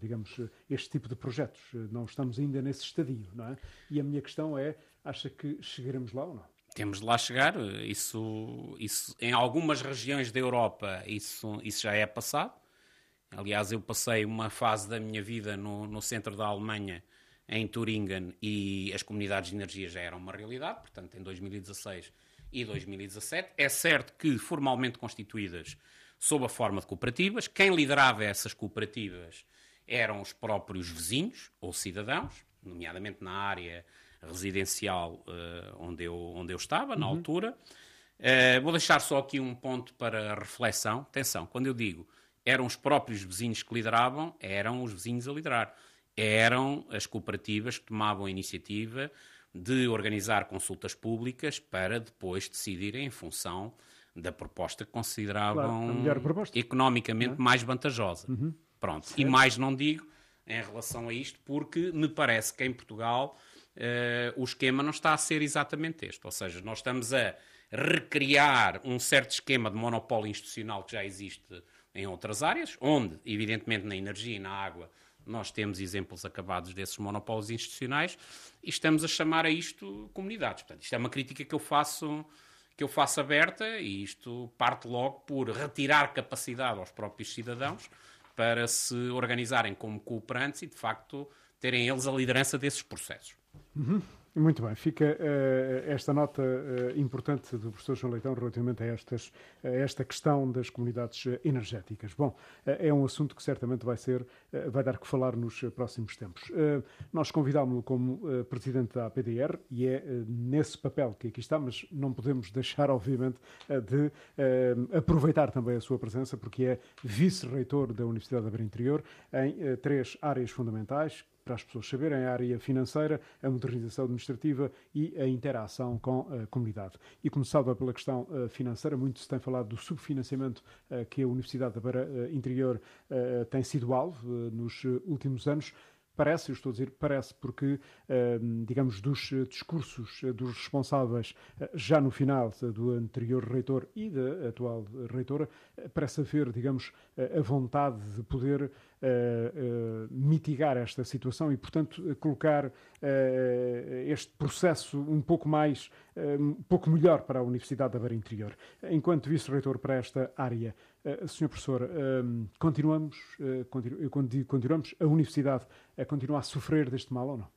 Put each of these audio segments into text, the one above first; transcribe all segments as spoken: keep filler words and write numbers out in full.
digamos, este tipo de projetos. Não estamos ainda nesse estadio, não é? E a minha questão é, acha que chegaremos lá ou não? Temos de lá chegar. Isso, isso, em algumas regiões da Europa isso, isso já é passado. Aliás, eu passei uma fase da minha vida no, no centro da Alemanha, em Turingen, e as comunidades de energia já eram uma realidade, portanto, em dois mil e dezasseis e dois mil e dezassete. É certo que formalmente constituídas sob a forma de cooperativas. Quem liderava essas cooperativas eram os próprios vizinhos ou cidadãos, nomeadamente na área residencial uh, onde, eu, onde eu estava, na uhum. altura. Uh, vou deixar só aqui um ponto para reflexão. Atenção, quando eu digo eram os próprios vizinhos que lideravam, eram os vizinhos a liderar. Eram as cooperativas que tomavam a iniciativa de organizar consultas públicas para depois decidirem em função da proposta que consideravam claro, proposta. economicamente é? mais vantajosa. Uhum. Pronto. Certo. E mais não digo em relação a isto, porque me parece que em Portugal uh, o esquema não está a ser exatamente este. Ou seja, nós estamos a recriar um certo esquema de monopólio institucional que já existe em outras áreas, onde, evidentemente, na energia e na água, nós temos exemplos acabados desses monopólios institucionais e estamos a chamar a isto comunidades. Portanto, isto é uma crítica que eu faço, que eu faço aberta, e isto parte logo por retirar capacidade aos próprios cidadãos para se organizarem como cooperantes e, de facto, terem eles a liderança desses processos. Uhum. Muito bem, fica uh, esta nota uh, importante do professor João Leitão relativamente a, estas, a esta questão das comunidades energéticas. Bom, uh, é um assunto que certamente vai ser, uh, vai dar que falar nos próximos tempos. Uh, nós convidámos-lo como uh, presidente da A P D R e é uh, nesse papel que aqui está, mas não podemos deixar, obviamente, uh, de uh, aproveitar também a sua presença, porque é vice-reitor da Universidade da Beira Interior em uh, três áreas fundamentais, para as pessoas saberem: a área financeira, a modernização administrativa e a interação com a comunidade. E começava pela questão uh, financeira, muito se tem falado do subfinanciamento uh, que a Universidade da Beira uh, Interior uh, tem sido alvo uh, nos uh, últimos anos. Parece, eu estou a dizer parece, porque, digamos, dos discursos dos responsáveis já no final do anterior reitor e da atual reitora, parece haver, digamos, a vontade de poder mitigar esta situação e, portanto, colocar este processo um pouco mais, um pouco melhor para a Universidade da Beira Interior. Enquanto vice-reitor para esta área, Uh, senhor Professor, uh, continuamos, uh, continu- continuamos, a Universidade a continuar a sofrer deste mal ou não?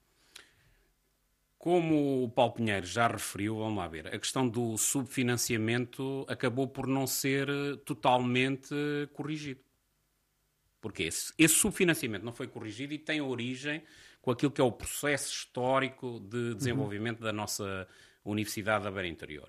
Como o Paulo Pinheiro já referiu, vamos lá ver, a questão do subfinanciamento acabou por não ser totalmente corrigido. Porque esse, esse subfinanciamento não foi corrigido e tem origem com aquilo que é o processo histórico de desenvolvimento uhum. da nossa Universidade da Beira Interior.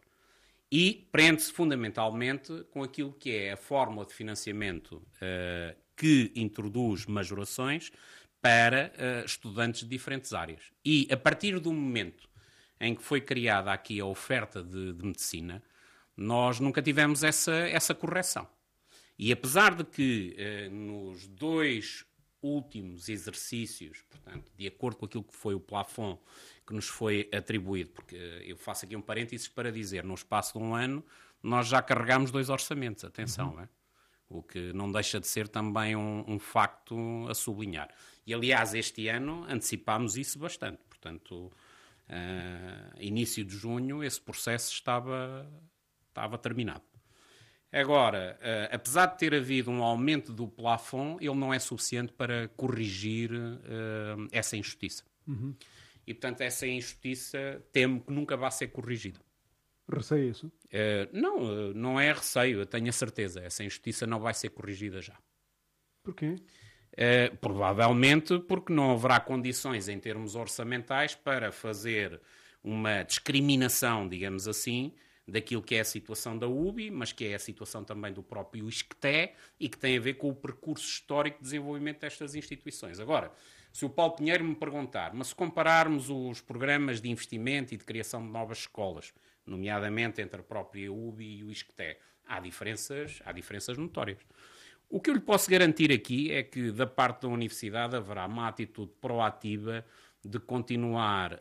E prende-se fundamentalmente com aquilo que é a fórmula de financiamento uh, que introduz majorações para uh, estudantes de diferentes áreas. E a partir do momento em que foi criada aqui a oferta de, de medicina, nós nunca tivemos essa, essa correção. E apesar de que uh, nos dois últimos exercícios, portanto, de acordo com aquilo que foi o plafond que nos foi atribuído, porque eu faço aqui um parênteses para dizer, no espaço de um ano, nós já carregámos dois orçamentos, atenção, uhum. é? O que não deixa de ser também um, um facto a sublinhar. E, aliás, este ano antecipámos isso bastante, portanto, uh, início de junho, esse processo estava, estava terminado. Agora, uh, apesar de ter havido um aumento do plafond, ele não é suficiente para corrigir uh, essa injustiça. Uhum. E, portanto, essa injustiça temo que nunca vá ser corrigida. Receio isso? Uh, não, uh, não é receio, eu tenho a certeza. Essa injustiça não vai ser corrigida já. Porquê? Uh, provavelmente porque não haverá condições em termos orçamentais para fazer uma discriminação, digamos assim, daquilo que é a situação da U B I, mas que é a situação também do próprio ISCTE e que tem a ver com o percurso histórico de desenvolvimento destas instituições. Agora, se o Paulo Pinheiro me perguntar, mas se compararmos os programas de investimento e de criação de novas escolas, nomeadamente entre a própria U B I e o ISCTE, há diferenças, há diferenças notórias. O que eu lhe posso garantir aqui é que, da parte da Universidade, haverá uma atitude proativa de continuar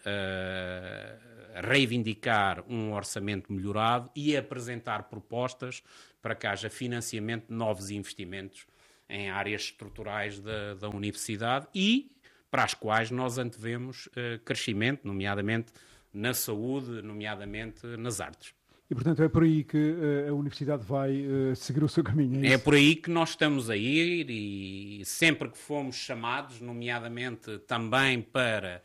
a reivindicar um orçamento melhorado e a apresentar propostas para que haja financiamento de novos investimentos em áreas estruturais da, da universidade e para as quais nós antevemos uh, crescimento, nomeadamente na saúde, nomeadamente nas artes. E, portanto, é por aí que uh, a Universidade vai uh, seguir o seu caminho, é É isso? por aí que nós estamos a ir e sempre que fomos chamados, nomeadamente também para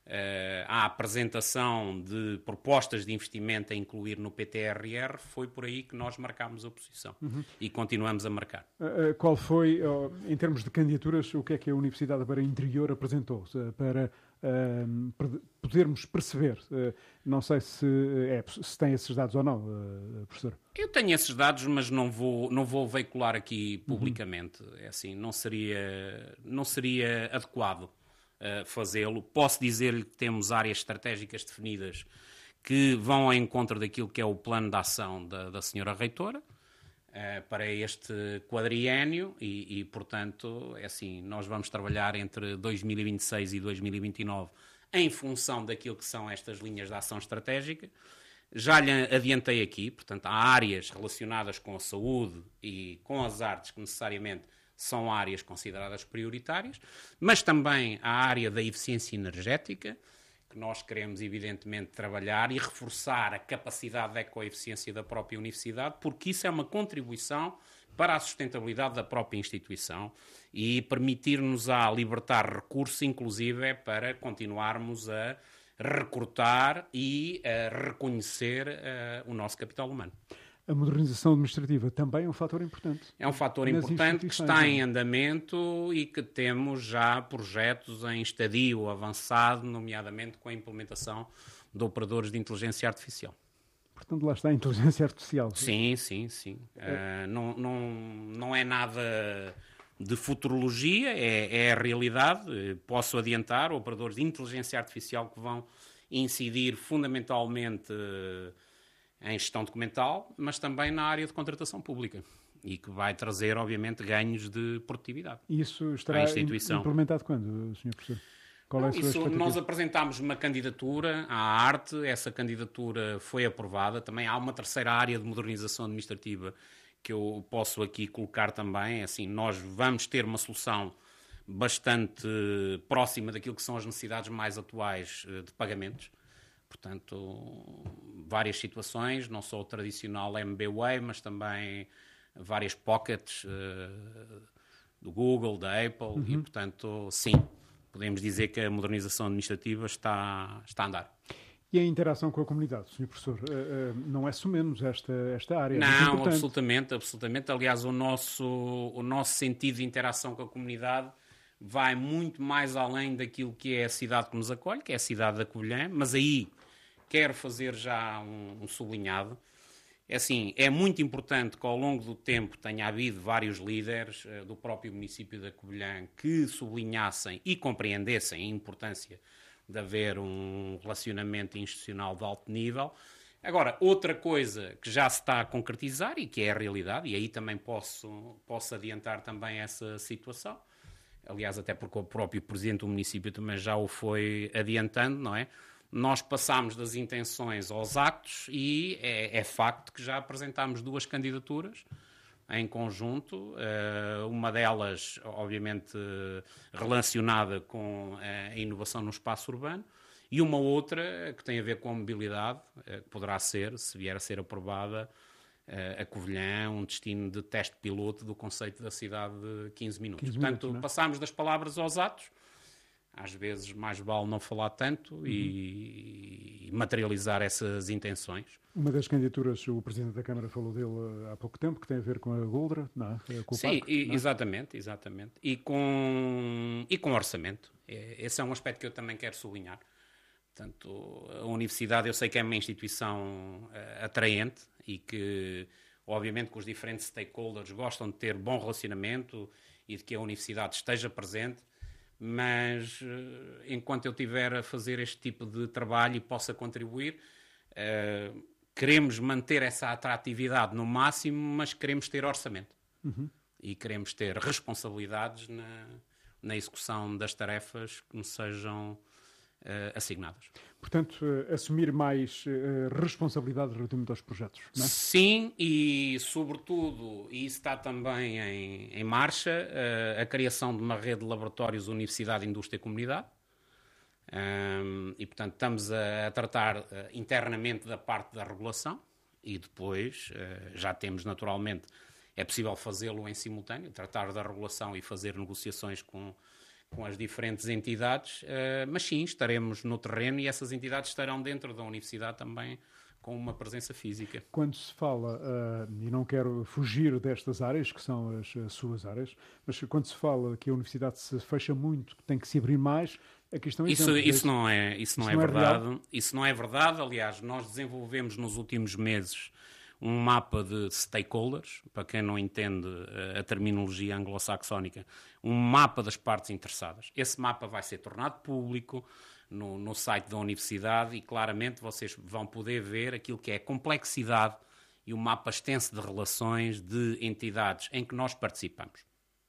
uh, a apresentação de propostas de investimento a incluir no P T R R, foi por aí que nós marcámos a posição uhum. e continuamos a marcar. Uh, qual foi, uh, em termos de candidaturas, o que é que a Universidade para Interior apresentou uh, para uh, podermos perceber? Uh, não sei se, é, se tem esses dados ou não, uh, professor. Eu tenho esses dados, mas não vou, não vou veicular aqui publicamente. Uhum. É assim, não seria, não seria adequado uh, fazê-lo. Posso dizer-lhe que temos áreas estratégicas definidas que vão ao encontro daquilo que é o plano de ação da, da senhora Reitora uh, para este quadriénio e, e, portanto, é assim, nós vamos trabalhar entre dois mil e vinte e seis e dois mil e vinte e nove em função daquilo que são estas linhas de ação estratégica. Já lhe adiantei aqui, portanto, há áreas relacionadas com a saúde e com as artes que necessariamente são áreas consideradas prioritárias, mas também a área da eficiência energética, que nós queremos, evidentemente, trabalhar e reforçar a capacidade de ecoeficiência da própria universidade, porque isso é uma contribuição para a sustentabilidade da própria instituição e permitir-nos a libertar recursos, inclusive, para continuarmos a recortar e a reconhecer uh, o nosso capital humano. A modernização administrativa também é um fator importante. É um fator importante que está em andamento e que temos já projetos em estadio avançado, nomeadamente com a implementação de operadores de inteligência artificial. Portanto, lá está a inteligência artificial. Sim, sim, sim. É. Uh, não, não, não é nada de futurologia, é, é a realidade. Posso adiantar operadores de inteligência artificial que vão incidir fundamentalmente em gestão documental, mas também na área de contratação pública e que vai trazer, obviamente, ganhos de produtividade. E isso estará implementado quando, senhor Professor? Qual é a sua Isso, nós apresentámos uma candidatura à arte, essa candidatura foi aprovada. Também há uma terceira área de modernização administrativa que eu posso aqui colocar também. Assim, nós vamos ter uma solução bastante próxima daquilo que são as necessidades mais atuais de pagamentos. Portanto, várias situações, não só o tradicional M B Way, mas também várias pockets uh, do Google, da Apple, uhum. e, portanto, sim, podemos dizer que a modernização administrativa está, está a andar. E a interação com a comunidade, senhor Professor, uh, uh, não é somente esta, esta área? Não, é absolutamente, absolutamente. Aliás, o nosso, o nosso sentido de interação com a comunidade vai muito mais além daquilo que é a cidade que nos acolhe, que é a cidade da Covilhã, mas aí quero fazer já um, um sublinhado. É assim, é muito importante que ao longo do tempo tenha havido vários líderes uh, do próprio município da Covilhã que sublinhassem e compreendessem a importância de haver um relacionamento institucional de alto nível. Agora, outra coisa que já se está a concretizar e que é a realidade, e aí também posso, posso adiantar também essa situação, aliás, até porque o próprio Presidente do município também já o foi adiantando, não é? Nós passámos das intenções aos actos e é, é facto que já apresentámos duas candidaturas em conjunto, uma delas, obviamente, relacionada com a inovação no espaço urbano e uma outra que tem a ver com a mobilidade, que poderá ser, se vier a ser aprovada, a Covilhã, um destino de teste piloto do conceito da cidade de quinze minutos. quinze Portanto, minutos, passámos das palavras aos atos. Às vezes mais vale não falar tanto uhum. e, e materializar essas intenções. Uma das candidaturas, o Presidente da Câmara falou dele há pouco tempo, que tem a ver com a Goldra, não é? Com o Sim, parque, e, não é? exatamente, exatamente. E com, e com orçamento. Esse é um aspecto que eu também quero sublinhar. Portanto, a Universidade, eu sei que é uma instituição uh, atraente e que, obviamente, que os diferentes stakeholders gostam de ter bom relacionamento e de que a Universidade esteja presente, mas enquanto eu estiver a fazer este tipo de trabalho e possa contribuir, uh, queremos manter essa atratividade no máximo, mas queremos ter orçamento. Uhum. E queremos ter responsabilidades na, na execução das tarefas que nos sejam assignadas. Portanto, assumir mais responsabilidade relativamente aos projetos, não é? Sim, e sobretudo, e isso está também em, em marcha, a criação de uma rede de laboratórios Universidade, Indústria e Comunidade. Um, e, portanto, estamos a, a tratar uh, internamente da parte da regulação e depois uh, já temos, naturalmente, é possível fazê-lo em simultâneo, tratar da regulação e fazer negociações com, com as diferentes entidades, uh, mas sim, estaremos no terreno e essas entidades estarão dentro da universidade também com uma presença física. Quando se fala, uh, e não quero fugir destas áreas, que são as, as suas áreas, mas quando se fala que a universidade se fecha muito, que tem que se abrir mais, a questão é isso, isso não é isso não é, não é verdade. Real? Isso não é verdade. Aliás, nós desenvolvemos nos últimos meses um mapa de stakeholders, para quem não entende a terminologia anglo-saxónica, um mapa das partes interessadas. Esse mapa vai ser tornado público no, no site da universidade e claramente vocês vão poder ver aquilo que é a complexidade e o mapa extenso de relações de entidades em que nós participamos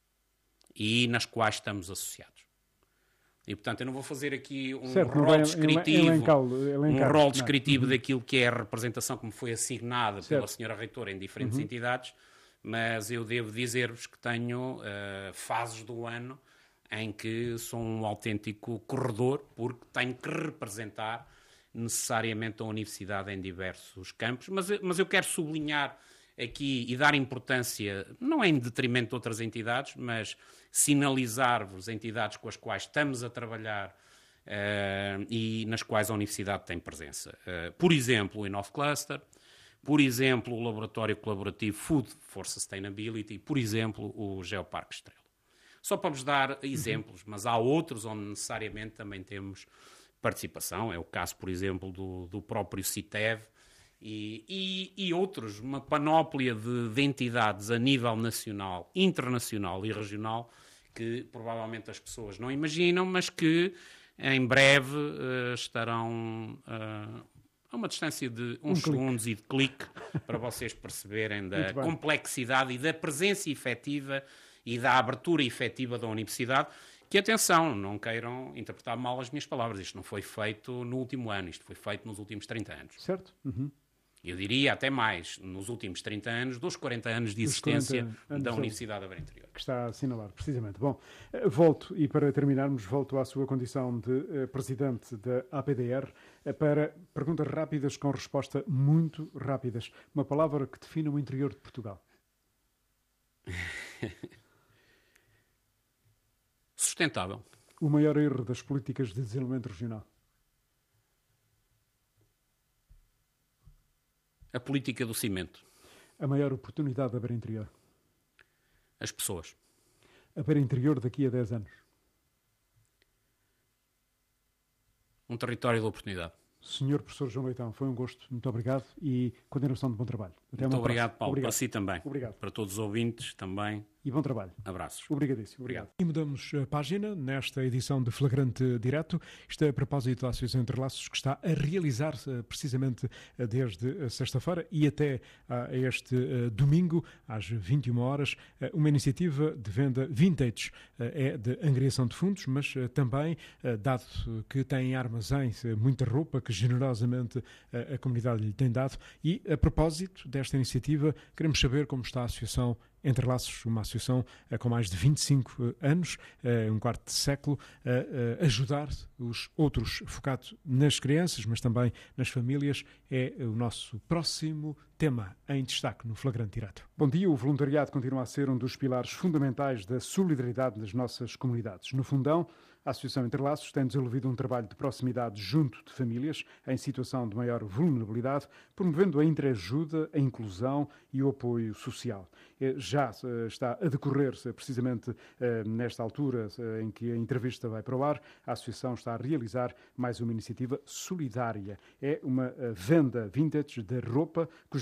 e nas quais estamos associados. E, portanto, eu não vou fazer aqui um certo, rol vai, descritivo, elencar, elencar, um rol descritivo não. daquilo que é a representação que me foi assignada certo. Pela senhora Reitora em diferentes uhum. entidades, mas eu devo dizer-vos que tenho uh, fases do ano em que sou um autêntico corredor, porque tenho que representar necessariamente a universidade em diversos campos, mas, mas eu quero sublinhar aqui e dar importância, não é em detrimento de outras entidades, mas sinalizar-vos entidades com as quais estamos a trabalhar uh, e nas quais a universidade tem presença. Uh, por exemplo, o Inov Cluster, por exemplo, o Laboratório Colaborativo Food for Sustainability, por exemplo, o Geoparque Estrela. Só para vos dar exemplos, mas há outros onde necessariamente também temos participação. É o caso, por exemplo, do, do próprio CITEV, E, e, e outros, uma panóplia de, de entidades a nível nacional, internacional e regional que provavelmente as pessoas não imaginam, mas que em breve uh, estarão uh, a uma distância de uns um segundos e de clique para vocês perceberem da complexidade e da presença efetiva e da abertura efetiva da universidade. Que, atenção, não queiram interpretar mal as minhas palavras. Isto não foi feito no último ano, isto foi feito nos últimos trinta anos. Certo. Uhum. Eu diria até mais, nos últimos trinta anos, dos quarenta anos de existência anos da Universidade de Aveiro Interior. Que está a assinalar, precisamente. Bom, volto, e para terminarmos, volto à sua condição de uh, presidente da A P D R uh, para perguntas rápidas com resposta muito rápidas. Uma palavra que define o interior de Portugal. Sustentável. O maior erro das políticas de desenvolvimento regional. A política do cimento. A maior oportunidade da Beira Interior. As pessoas. A Beira Interior daqui a dez anos. Um território de oportunidade. senhor Professor João Leitão, foi um gosto. Muito obrigado e continuação de bom trabalho. Até Muito obrigado, Paulo. Obrigado. Para si também. Obrigado. Para todos os ouvintes também. E bom trabalho. Abraços. Obrigadíssimo. Obrigado. E mudamos a página nesta edição de Flagrante Direto. Isto é a propósito da Associação Interlaços, que está a realizar-se precisamente desde sexta-feira e até este domingo, às vinte e uma horas, uma iniciativa de venda vintage. É de angriação de fundos, mas também, dado que tem em armazéns muita roupa que generosamente a comunidade lhe tem dado. E a propósito desta iniciativa, queremos saber como está a Associação Interlaços, uma associação uh, com mais de vinte e cinco anos, uh, um quarto de século, a uh, uh, ajudar os outros, focado nas crianças, mas também nas famílias, é o nosso próximo tema em destaque no Flagrante Direto. Bom dia, o voluntariado continua a ser um dos pilares fundamentais da solidariedade nas nossas comunidades. No Fundão, a Associação Interlaços tem desenvolvido um trabalho de proximidade junto de famílias em situação de maior vulnerabilidade, promovendo a entreajuda, a inclusão e o apoio social. Já está a decorrer, precisamente nesta altura em que a entrevista vai para o ar, a Associação está a realizar mais uma iniciativa solidária. É uma venda vintage de roupa, cuja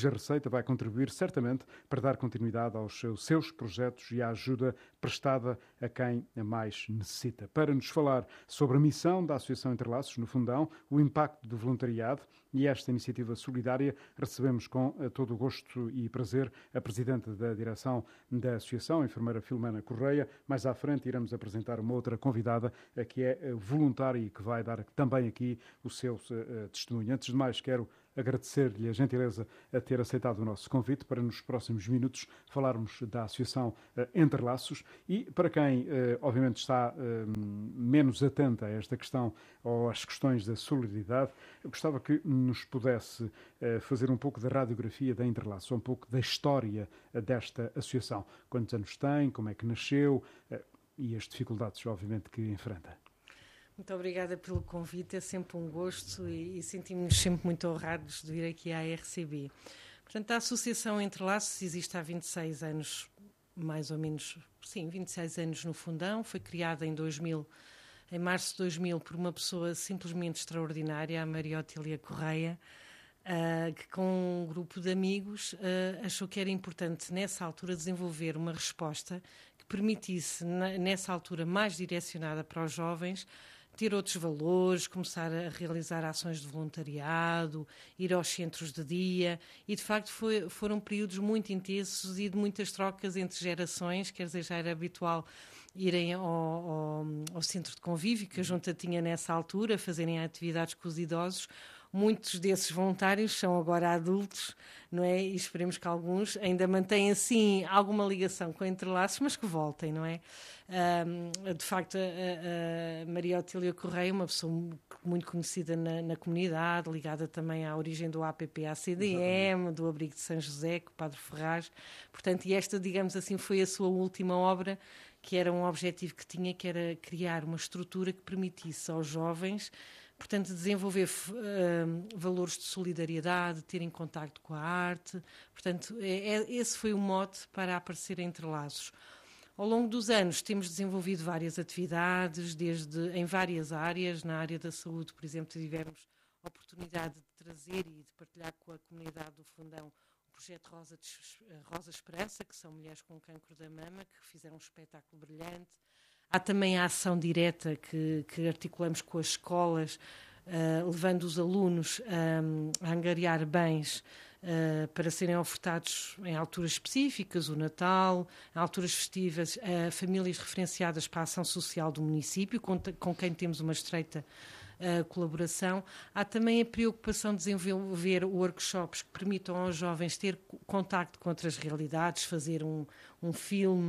cuja receita vai contribuir certamente para dar continuidade aos seus projetos e à ajuda prestada a quem a mais necessita. Para nos falar sobre a missão da Associação Interlaços no Fundão, o impacto do voluntariado e esta iniciativa solidária, recebemos com todo o gosto e prazer a Presidente da Direção da Associação, a enfermeira Filomena Correia. Mais à frente iremos apresentar uma outra convidada que é voluntária e que vai dar também aqui o seu uh, testemunho. Antes de mais, quero agradecer-lhe a gentileza a ter aceitado o nosso convite para nos próximos minutos falarmos da Associação uh, Interlaços e para quem, uh, obviamente, está uh, menos atenta a esta questão ou às questões da solidariedade, eu gostava que nos pudesse uh, fazer um pouco da radiografia da Interlaços, um pouco da história uh, desta associação. Quantos anos tem, como é que nasceu uh, e as dificuldades, obviamente, que enfrenta. Muito obrigada pelo convite, é sempre um gosto e, e sentimos-nos sempre muito honrados de vir aqui à R C B. Portanto, a Associação Interlaços existe há vinte e seis anos, mais ou menos, sim, vinte e seis anos no Fundão, foi criada em dois mil, em março de dois mil, por uma pessoa simplesmente extraordinária, a Maria Otília Correia, uh, que com um grupo de amigos uh, achou que era importante, nessa altura, desenvolver uma resposta que permitisse, na, nessa altura mais direcionada para os jovens, ter outros valores, começar a realizar ações de voluntariado, ir aos centros de dia e, de facto, foi, foram períodos muito intensos e de muitas trocas entre gerações, quer dizer, já era habitual irem ao, ao, ao centro de convívio, que a Junta tinha nessa altura, fazerem atividades com os idosos. Muitos desses voluntários são agora adultos, não é? E esperemos que alguns ainda mantenham, assim, alguma ligação com Interlaços, mas que voltem, não é? Um, de facto, a, a Maria Otília Correia, uma pessoa muito conhecida na, na comunidade, ligada também à origem do A P P A C D M, exatamente, do Abrigo de São José, com o Padre Ferraz. Portanto, e esta, digamos assim, foi a sua última obra, que era um objetivo que tinha, que era criar uma estrutura que permitisse aos jovens, portanto, desenvolver uh, valores de solidariedade, terem contacto com a arte. Portanto, é, é, esse foi o mote para aparecer em Interlaços. Ao longo dos anos temos desenvolvido várias atividades, desde em várias áreas. Na área da saúde, por exemplo, tivemos a oportunidade de trazer e de partilhar com a comunidade do Fundão o projeto Rosa, de, Rosa Esperança, que são mulheres com cancro da mama, que fizeram um espetáculo brilhante. Há também a ação direta que, que articulamos com as escolas, uh, levando os alunos um, a angariar bens uh, para serem ofertados em alturas específicas, o Natal, em alturas festivas, a famílias referenciadas para a ação social do município, com, com quem temos uma estreita a colaboração. Há também a preocupação de desenvolver workshops que permitam aos jovens ter contacto com outras realidades, fazer um, um filme,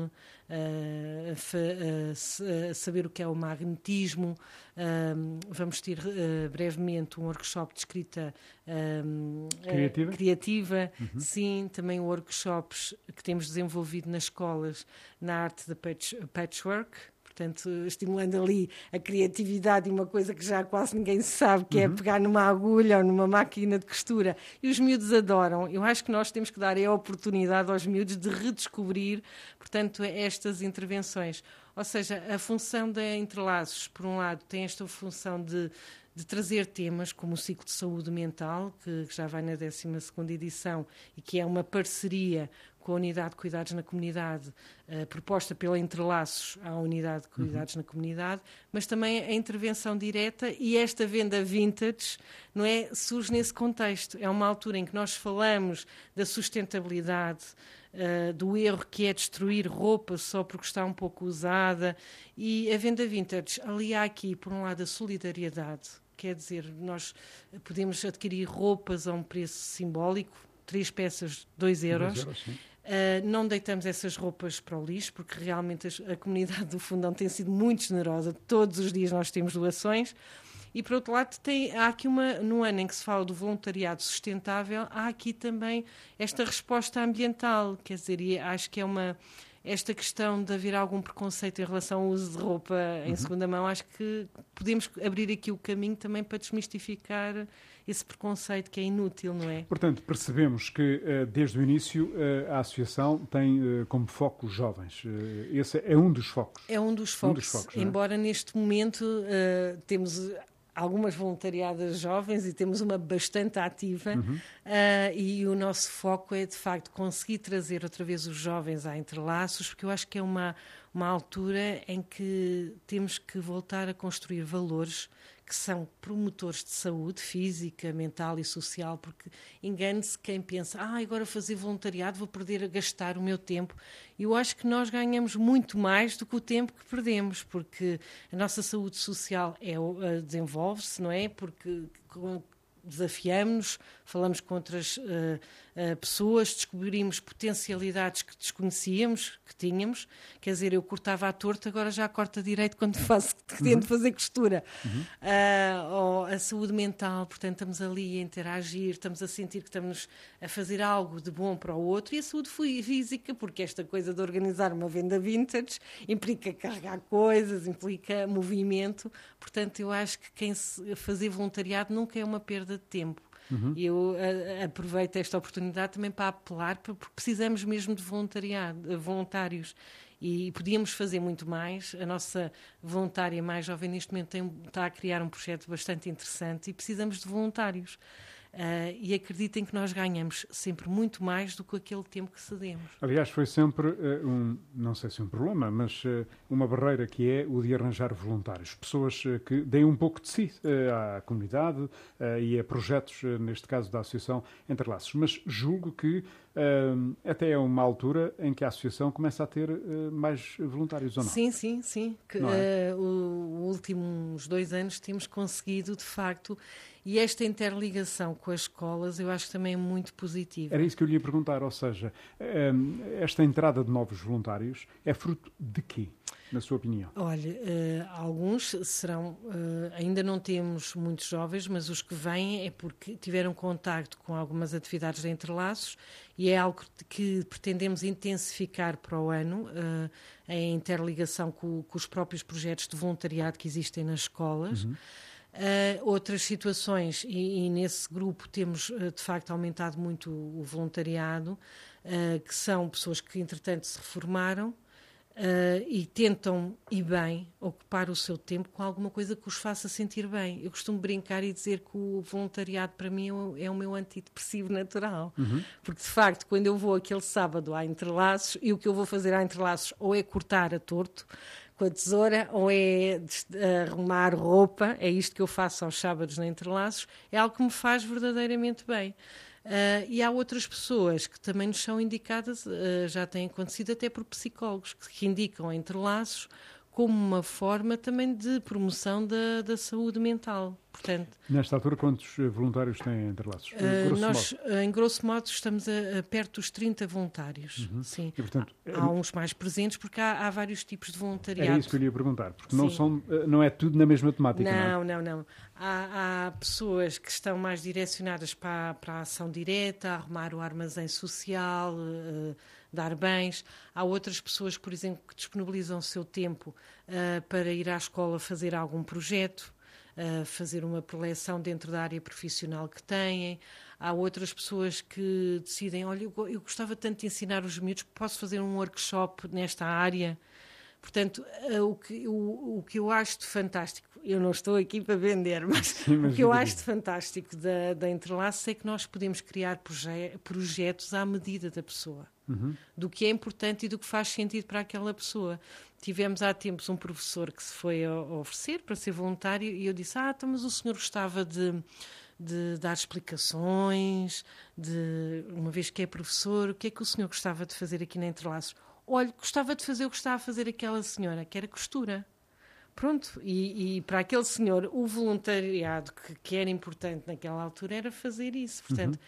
uh, fa, uh, saber o que é o magnetismo. Uh, vamos ter uh, brevemente um workshop de escrita uh, criativa, uh, criativa. Uhum. Sim, também workshops que temos desenvolvido nas escolas na arte da patch, patchwork. Portanto, estimulando ali a criatividade e uma coisa que já quase ninguém sabe, que uhum. é pegar numa agulha ou numa máquina de costura. E os miúdos adoram. Eu acho que nós temos que dar a oportunidade aos miúdos de redescobrir, portanto, estas intervenções. Ou seja, a função da Interlaços, por um lado, tem esta função de, de trazer temas como o ciclo de saúde mental, que, que já vai na décima segunda edição e que é uma parceria com a Unidade de Cuidados na Comunidade, uh, proposta pela Interlaços à Unidade de Cuidados uhum. na Comunidade, mas também a intervenção direta e esta venda vintage, não é, surge nesse contexto. É uma altura em que nós falamos da sustentabilidade, uh, do erro que é destruir roupa só porque está um pouco usada, e a venda vintage alia aqui, por um lado, a solidariedade, quer dizer, nós podemos adquirir roupas a um preço simbólico, três peças, dois euros. Dois euros, sim. Uh, não deitamos essas roupas para o lixo, porque realmente a, a comunidade do Fundão tem sido muito generosa. Todos os dias nós temos doações. E, por outro lado, tem, há aqui uma, no ano em que se fala do voluntariado sustentável, há aqui também esta resposta ambiental. Quer dizer, e acho que é uma... Esta questão de haver algum preconceito em relação ao uso de roupa em uhum. segunda mão, acho que podemos abrir aqui o caminho também para desmistificar esse preconceito que é inútil, não é? Portanto, percebemos que desde o início a associação tem como foco os jovens. Esse é um dos focos. É um dos focos, um dos focos embora neste momento uh, temos... algumas voluntariadas jovens e temos uma bastante ativa, uhum. uh, e o nosso foco é, de facto, conseguir trazer outra vez os jovens a Entrelaços, porque eu acho que é uma, uma altura em que temos que voltar a construir valores que são promotores de saúde física, mental e social, porque engane-se quem pensa, ah, agora fazer voluntariado vou perder a gastar o meu tempo. Eu acho que nós ganhamos muito mais do que o tempo que perdemos, porque a nossa saúde social é, uh, desenvolve-se, não é? Porque desafiamos-nos, falamos com outras uh, uh, pessoas, descobrimos potencialidades que desconhecíamos, que tínhamos. Quer dizer, eu cortava à torta, agora já corto a direito quando faço, tento uhum. fazer costura. Uhum. Uh, ou a saúde mental, portanto, estamos ali a interagir, estamos a sentir que estamos a fazer algo de bom para o outro. E a saúde física, porque esta coisa de organizar uma venda vintage implica carregar coisas, implica movimento. Portanto, eu acho que quem se fazer voluntariado nunca é uma perda de tempo. Uhum. E eu uh, aproveito esta oportunidade também para apelar, porque precisamos mesmo de voluntariado, voluntários. E podíamos fazer muito mais. A nossa voluntária mais jovem neste momento tem, está a criar um projeto bastante interessante e precisamos de voluntários. Uh, e acreditem que nós ganhamos sempre muito mais do que aquele tempo que cedemos. Aliás, foi sempre uh, um, não sei se um problema, mas uh, uma barreira que é o de arranjar voluntários. Pessoas uh, que deem um pouco de si uh, à comunidade uh, e a projetos, uh, neste caso da Associação Entrelaços. Mas julgo que uh, até é uma altura em que a Associação começa a ter uh, mais voluntários, ou não? Sim, sim, sim. Que, é? uh, os últimos dois anos temos conseguido, de facto, e esta interligação com as escolas eu acho que também é muito positiva. Era isso que eu lhe ia perguntar, ou seja, esta entrada de novos voluntários é fruto de quê, na sua opinião? Olha, uh, alguns serão, uh, ainda não temos muitos jovens, mas os que vêm é porque tiveram contacto com algumas atividades de Entrelaços e é algo que pretendemos intensificar para o ano, uh, em interligação com, com os próprios projetos de voluntariado que existem nas escolas. Uhum. Uh, outras situações, e, e nesse grupo temos uh, de facto aumentado muito o, o voluntariado, uh, que são pessoas que entretanto se reformaram uh, e tentam, e bem, ocupar o seu tempo com alguma coisa que os faça sentir bem. Eu costumo brincar e dizer que o voluntariado para mim é o, é o meu antidepressivo natural, uhum. porque de facto quando eu vou aquele sábado à Entrelaços, e o que eu vou fazer à Entrelaços ou é cortar a torto com a tesoura, ou é arrumar roupa, é isto que eu faço aos sábados na Entrelaços, é algo que me faz verdadeiramente bem. Uh, e há outras pessoas que também nos são indicadas, uh, já tem acontecido até por psicólogos, que, que indicam Entrelaços como uma forma também de promoção da, da saúde mental. Portanto, nesta altura, quantos voluntários têm Entrelaços? Uh, nós, modo? em grosso modo, estamos a, a perto dos trinta voluntários. Uhum. Sim. E, portanto, há, há uns mais presentes, porque há, há vários tipos de voluntariado. É isso que eu lhe ia perguntar, porque não, são, não é tudo na mesma temática, não, não é? Não, não, não. Há, há pessoas que estão mais direcionadas para, para a ação direta, a arrumar o armazém social, uh, dar bens. Há outras pessoas, por exemplo, que disponibilizam o seu tempo uh, para ir à escola fazer algum projeto, uh, fazer uma preleção dentro da área profissional que têm. Há outras pessoas que decidem, olha, eu, eu gostava tanto de ensinar os miúdos, posso fazer um workshop nesta área. Portanto, uh, o, que, o, o que eu acho de fantástico, eu não estou aqui para vender, mas Sim, mas o que eu acho de fantástico da, da Entrelaços é que nós podemos criar proje- projetos à medida da pessoa. Uhum. Do que é importante e do que faz sentido para aquela pessoa. Tivemos há tempos um professor que se foi a oferecer para ser voluntário e eu disse, ah, então, mas o senhor gostava de, de dar explicações, de, uma vez que é professor, o que é que o senhor gostava de fazer aqui na Entrelaços? Olha, gostava de fazer o que estava a fazer aquela senhora, que era costura. Pronto, e, e para aquele senhor o voluntariado que, que era importante naquela altura era fazer isso. Portanto,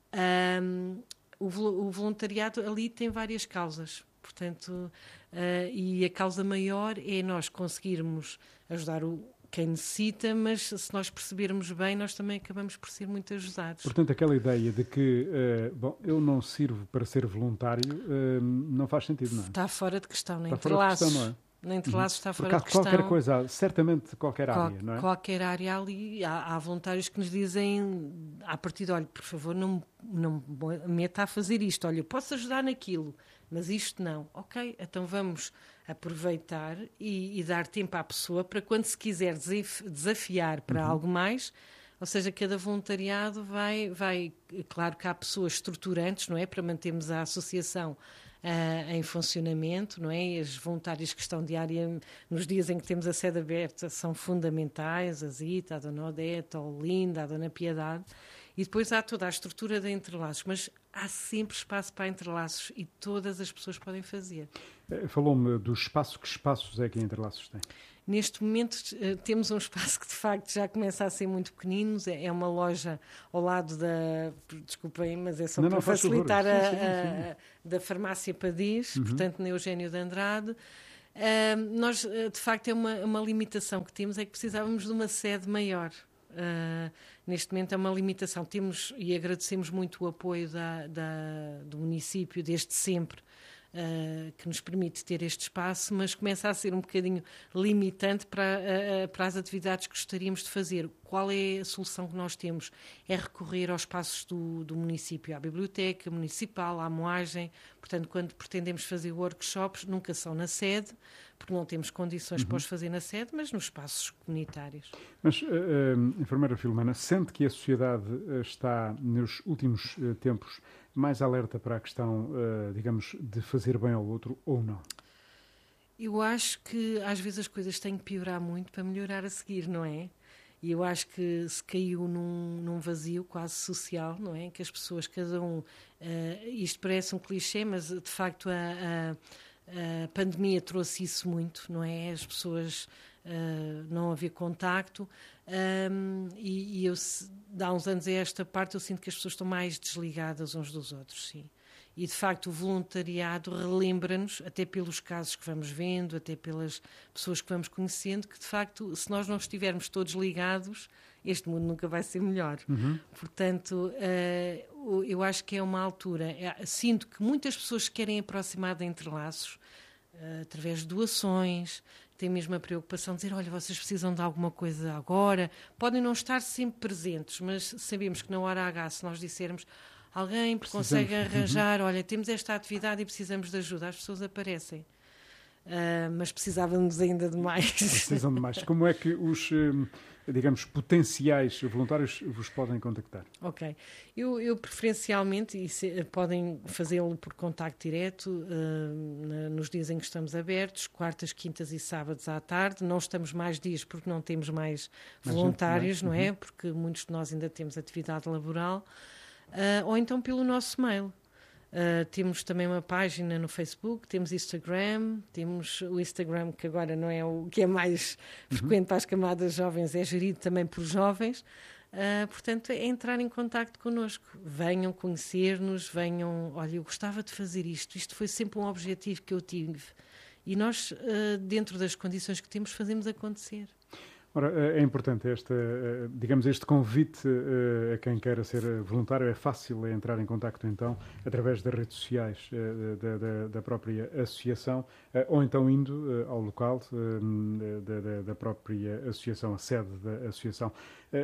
uhum. um, o, o voluntariado ali tem várias causas. Portanto, uh, e a causa maior é nós conseguirmos ajudar o, quem necessita, mas se nós percebermos bem, nós também acabamos por ser muito ajudados. Portanto, aquela ideia de que, uh, bom, eu não sirvo para ser voluntário, uh, não faz sentido, não é? Está fora de questão, nem está fora de questão, não é? Na Entrelaços está fora Porque de questão. Qualquer coisa, certamente qualquer Qual, área, não é? Qualquer área ali. Há, há voluntários que nos dizem, à partida, olha, por favor, não, não me meta a fazer isto. Olha, eu posso ajudar naquilo, mas isto não. Ok, então vamos aproveitar e, e dar tempo à pessoa para quando se quiser desafiar para uhum. algo mais, ou seja, cada voluntariado vai, vai, claro que há pessoas estruturantes, não é, para mantermos a associação uh, em funcionamento, não é, e as voluntárias que estão diária, nos dias em que temos a sede aberta, são fundamentais, a Zita, a Dona Odete, a Olinda, a Dona Piedade, e depois há toda a estrutura de entrelaços, mas há sempre espaço para entrelaços e todas as pessoas podem fazer. Falou-me do espaço, que espaços é que a Interlaços tem? Neste momento temos um espaço que de facto já começa a ser muito pequenino, é uma loja ao lado da, desculpem, mas é só não, para não, facilitar a, sim, sim, sim. A, a, da farmácia Padis, uhum. portanto na Eugênio de Andrade. Uh, nós, de facto, é uma, uma limitação que temos, é que precisávamos de uma sede maior. Uh, neste momento é uma limitação. Temos e agradecemos muito o apoio da, da, do município desde sempre, uh, que nos permite ter este espaço, mas começa a ser um bocadinho limitante para, uh, para as atividades que gostaríamos de fazer. Qual é a solução que nós temos? É recorrer aos espaços do, do município, à biblioteca municipal, à moagem. Portanto, quando pretendemos fazer workshops, nunca são na sede, porque não temos condições uhum. para os fazer na sede, mas nos espaços comunitários. Mas, uh, uh, enfermeira Filomena, sente que a sociedade uh, está, nos últimos uh, tempos, mais alerta para a questão, uh, digamos, de fazer bem ao outro ou não? Eu acho que, às vezes, as coisas têm que piorar muito para melhorar a seguir, não é? E eu acho que se caiu num, num vazio quase social, não é? Que as pessoas, cada um... Uh, isto parece um clichê, mas, de facto, a... a A pandemia trouxe isso muito, não é? As pessoas uh, não haver contacto um, e, e eu, de há uns anos a esta parte, eu sinto que as pessoas estão mais desligadas uns dos outros, sim. E, de facto, o voluntariado relembra-nos, até pelos casos que vamos vendo, até pelas pessoas que vamos conhecendo, que, de facto, se nós não estivermos todos ligados, este mundo nunca vai ser melhor. Uhum. Portanto, uh, eu acho que é uma altura... Sinto que muitas pessoas se querem aproximar de Entrelaços uh, através de doações, têm mesmo a preocupação de dizer, olha, vocês precisam de alguma coisa agora. Podem não estar sempre presentes, mas sabemos que na hora H, se nós dissermos... Alguém consegue arranjar, uhum. olha, temos esta atividade e precisamos de ajuda. As pessoas aparecem, uh, mas precisávamos ainda de mais. Precisam de mais. Como é que os, digamos, potenciais voluntários vos podem contactar? Ok. Eu, eu preferencialmente, e se, podem fazê-lo por contacto direto, uh, na, nos dias em que estamos abertos, quartas, quintas e sábados à tarde. Não estamos mais dias porque não temos mais, mais voluntários, gente, não é? Uhum. Porque muitos de nós ainda temos atividade laboral. Uh, ou então pelo nosso mail. Uh, temos também uma página no Facebook, temos Instagram, temos o Instagram, que agora não é o que é mais uhum. frequente para as camadas jovens, é gerido também por jovens. Uh, portanto, é entrar em contacto connosco. Venham conhecer-nos, venham... Olha, eu gostava de fazer isto. Isto foi sempre um objetivo que eu tive. E nós, uh, dentro das condições que temos, fazemos acontecer. Ora, é importante este, digamos, este convite a quem queira ser voluntário. É fácil entrar em contacto, então, através das redes sociais da, da, da própria associação, ou então indo ao local da, da própria associação, a sede da associação.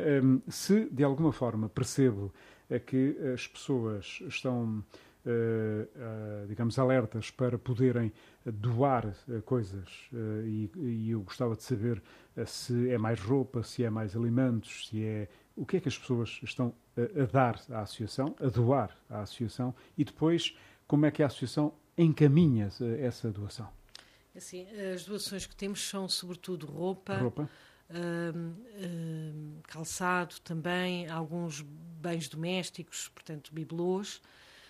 Se, de alguma forma, percebo que as pessoas estão... Uh, uh, digamos, alertas para poderem doar uh, coisas uh, e, e eu gostava de saber uh, se é mais roupa, se é mais alimentos, se é... O que é que as pessoas estão uh, a dar à associação, a doar à associação e depois como é que a associação encaminha essa doação? Assim, as doações que temos são sobretudo roupa, roupa. Uh, uh, calçado também, alguns bens domésticos, portanto, bibelôs.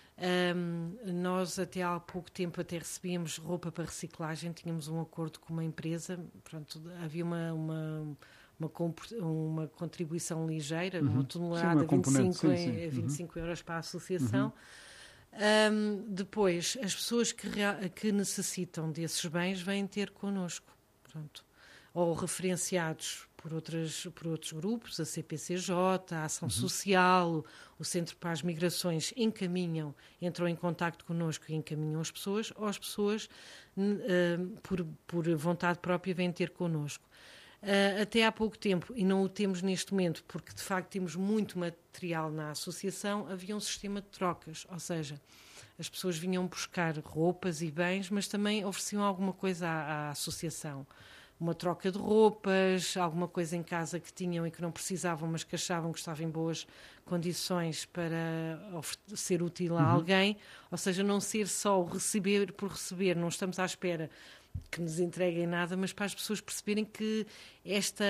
Um, nós até há pouco tempo até recebíamos roupa para reciclagem, tínhamos um acordo com uma empresa, pronto, havia uma, uma, uma, uma contribuição ligeira, uhum. uma tonelada, sim, uma vinte e cinco, sim, sim. Em, vinte e cinco uhum. euros para a associação. Uhum. Um, depois, as pessoas que, que necessitam desses bens vêm ter connosco, pronto, ou referenciados por, outras, por outros grupos, a C P C J, a Ação uhum. Social, o Centro para as Migrações, encaminham, entram em contacto connosco e encaminham as pessoas, ou as pessoas, uh, por, por vontade própria, vêm ter connosco. Uh, até há pouco tempo, e não o temos neste momento, porque de facto temos muito material na associação, havia um sistema de trocas, ou seja, as pessoas vinham buscar roupas e bens, mas também ofereciam alguma coisa à, à associação. Uma troca de roupas, alguma coisa em casa que tinham e que não precisavam, mas que achavam que estava em boas condições para ser útil a uhum. alguém. Ou seja, não ser só o receber por receber, não estamos à espera que nos entreguem nada, mas para as pessoas perceberem que esta,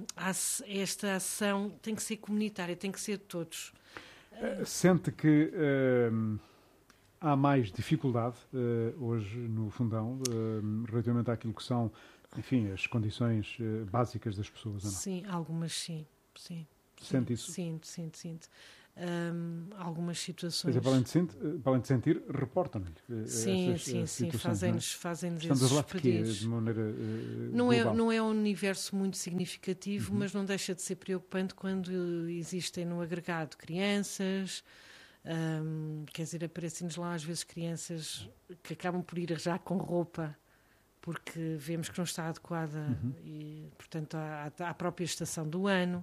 esta ação tem que ser comunitária, tem que ser de todos. Sente que uh, há mais dificuldade uh, hoje no Fundão uh, relativamente àquilo que são, enfim, as condições uh, básicas das pessoas, ou não? Sim, algumas sim, sim. Sente isso? Sinto, sinto, sinto. Um, algumas situações... Quer dizer, para além de sentir, para além de sentir reportam-lhe sim, essas sim, sim, fazem-nos fazem Estamos esses a falar de quê, pedidos. de maneira uh, não, é, global? não é um universo muito significativo, uhum. mas não deixa de ser preocupante quando existem no agregado crianças, um, quer dizer, aparecem-nos lá às vezes crianças que acabam por ir já com roupa, porque vemos que não está adequada, uhum. e, portanto, à, à própria estação do ano.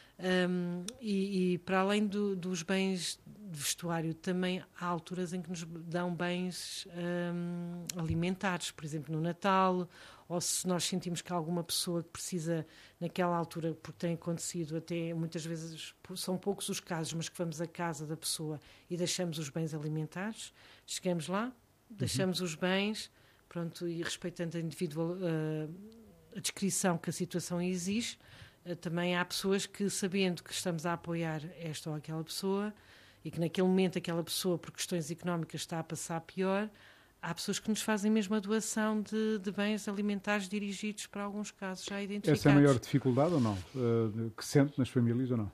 Um, e, e para além do, dos bens de vestuário, também há alturas em que nos dão bens um, alimentares, por exemplo, no Natal, ou se nós sentimos que há alguma pessoa que precisa, naquela altura, porque tem acontecido, até muitas vezes são poucos os casos, mas que vamos à casa da pessoa e deixamos os bens alimentares, chegamos lá, deixamos uhum. os bens, pronto, e respeitando a, individual, uh, a descrição que a situação exige. Também há pessoas que, sabendo que estamos a apoiar esta ou aquela pessoa e que naquele momento aquela pessoa, por questões económicas, está a passar pior, há pessoas que nos fazem mesmo a doação de, de bens alimentares dirigidos para alguns casos já identificados. Essa é a maior dificuldade ou não? Uh, que sente nas famílias ou não?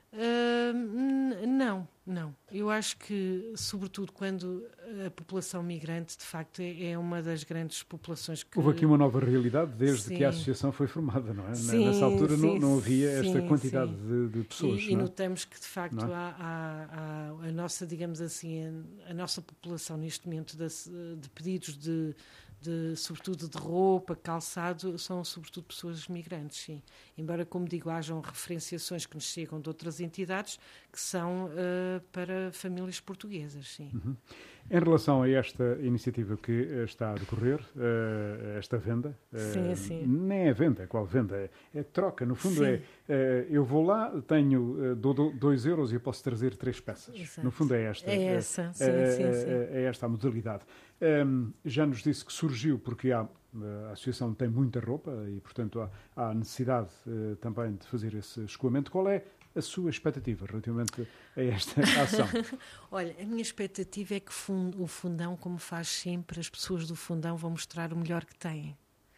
Uh, não, não. Eu acho que, sobretudo quando a população migrante, de facto, é uma das grandes populações que... Houve aqui uma nova realidade desde sim. que a associação foi formada, não é? Sim, Nessa altura sim, não, não havia sim, esta quantidade sim. de, de pessoas. E, não e é? notamos que, de facto, é? há, há, há a nossa, digamos assim, a, a nossa população neste momento de, de pedidos de... De, sobretudo de roupa, calçado, são sobretudo pessoas migrantes, sim. Embora, como digo, hajam referenciações que nos chegam de outras entidades que são uh, para famílias portuguesas, sim. Uhum. Em relação a esta iniciativa que está a decorrer, uh, esta venda, sim, uh, sim. nem é venda, é qual venda? É, é troca, no fundo sim. é, uh, eu vou lá, tenho uh, dou dois euros e eu posso trazer três peças. Exato. No fundo é esta. É essa, uh, sim, uh, sim, uh, sim. É esta a modalidade. Um, já nos disse que surgiu porque há, a associação tem muita roupa e, portanto, há, há necessidade uh, também de fazer esse escoamento. Qual é a sua expectativa relativamente a esta ação? Olha, a minha expectativa é que o Fundão, como faz sempre, as pessoas do Fundão vão mostrar o melhor que têm.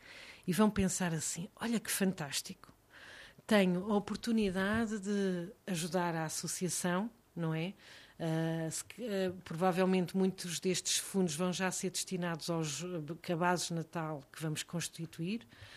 E vão pensar assim, olha que fantástico, tenho a oportunidade de ajudar a associação, não é? Uh, se, uh, provavelmente muitos destes fundos vão já ser destinados aos cabazes de Natal que vamos constituir.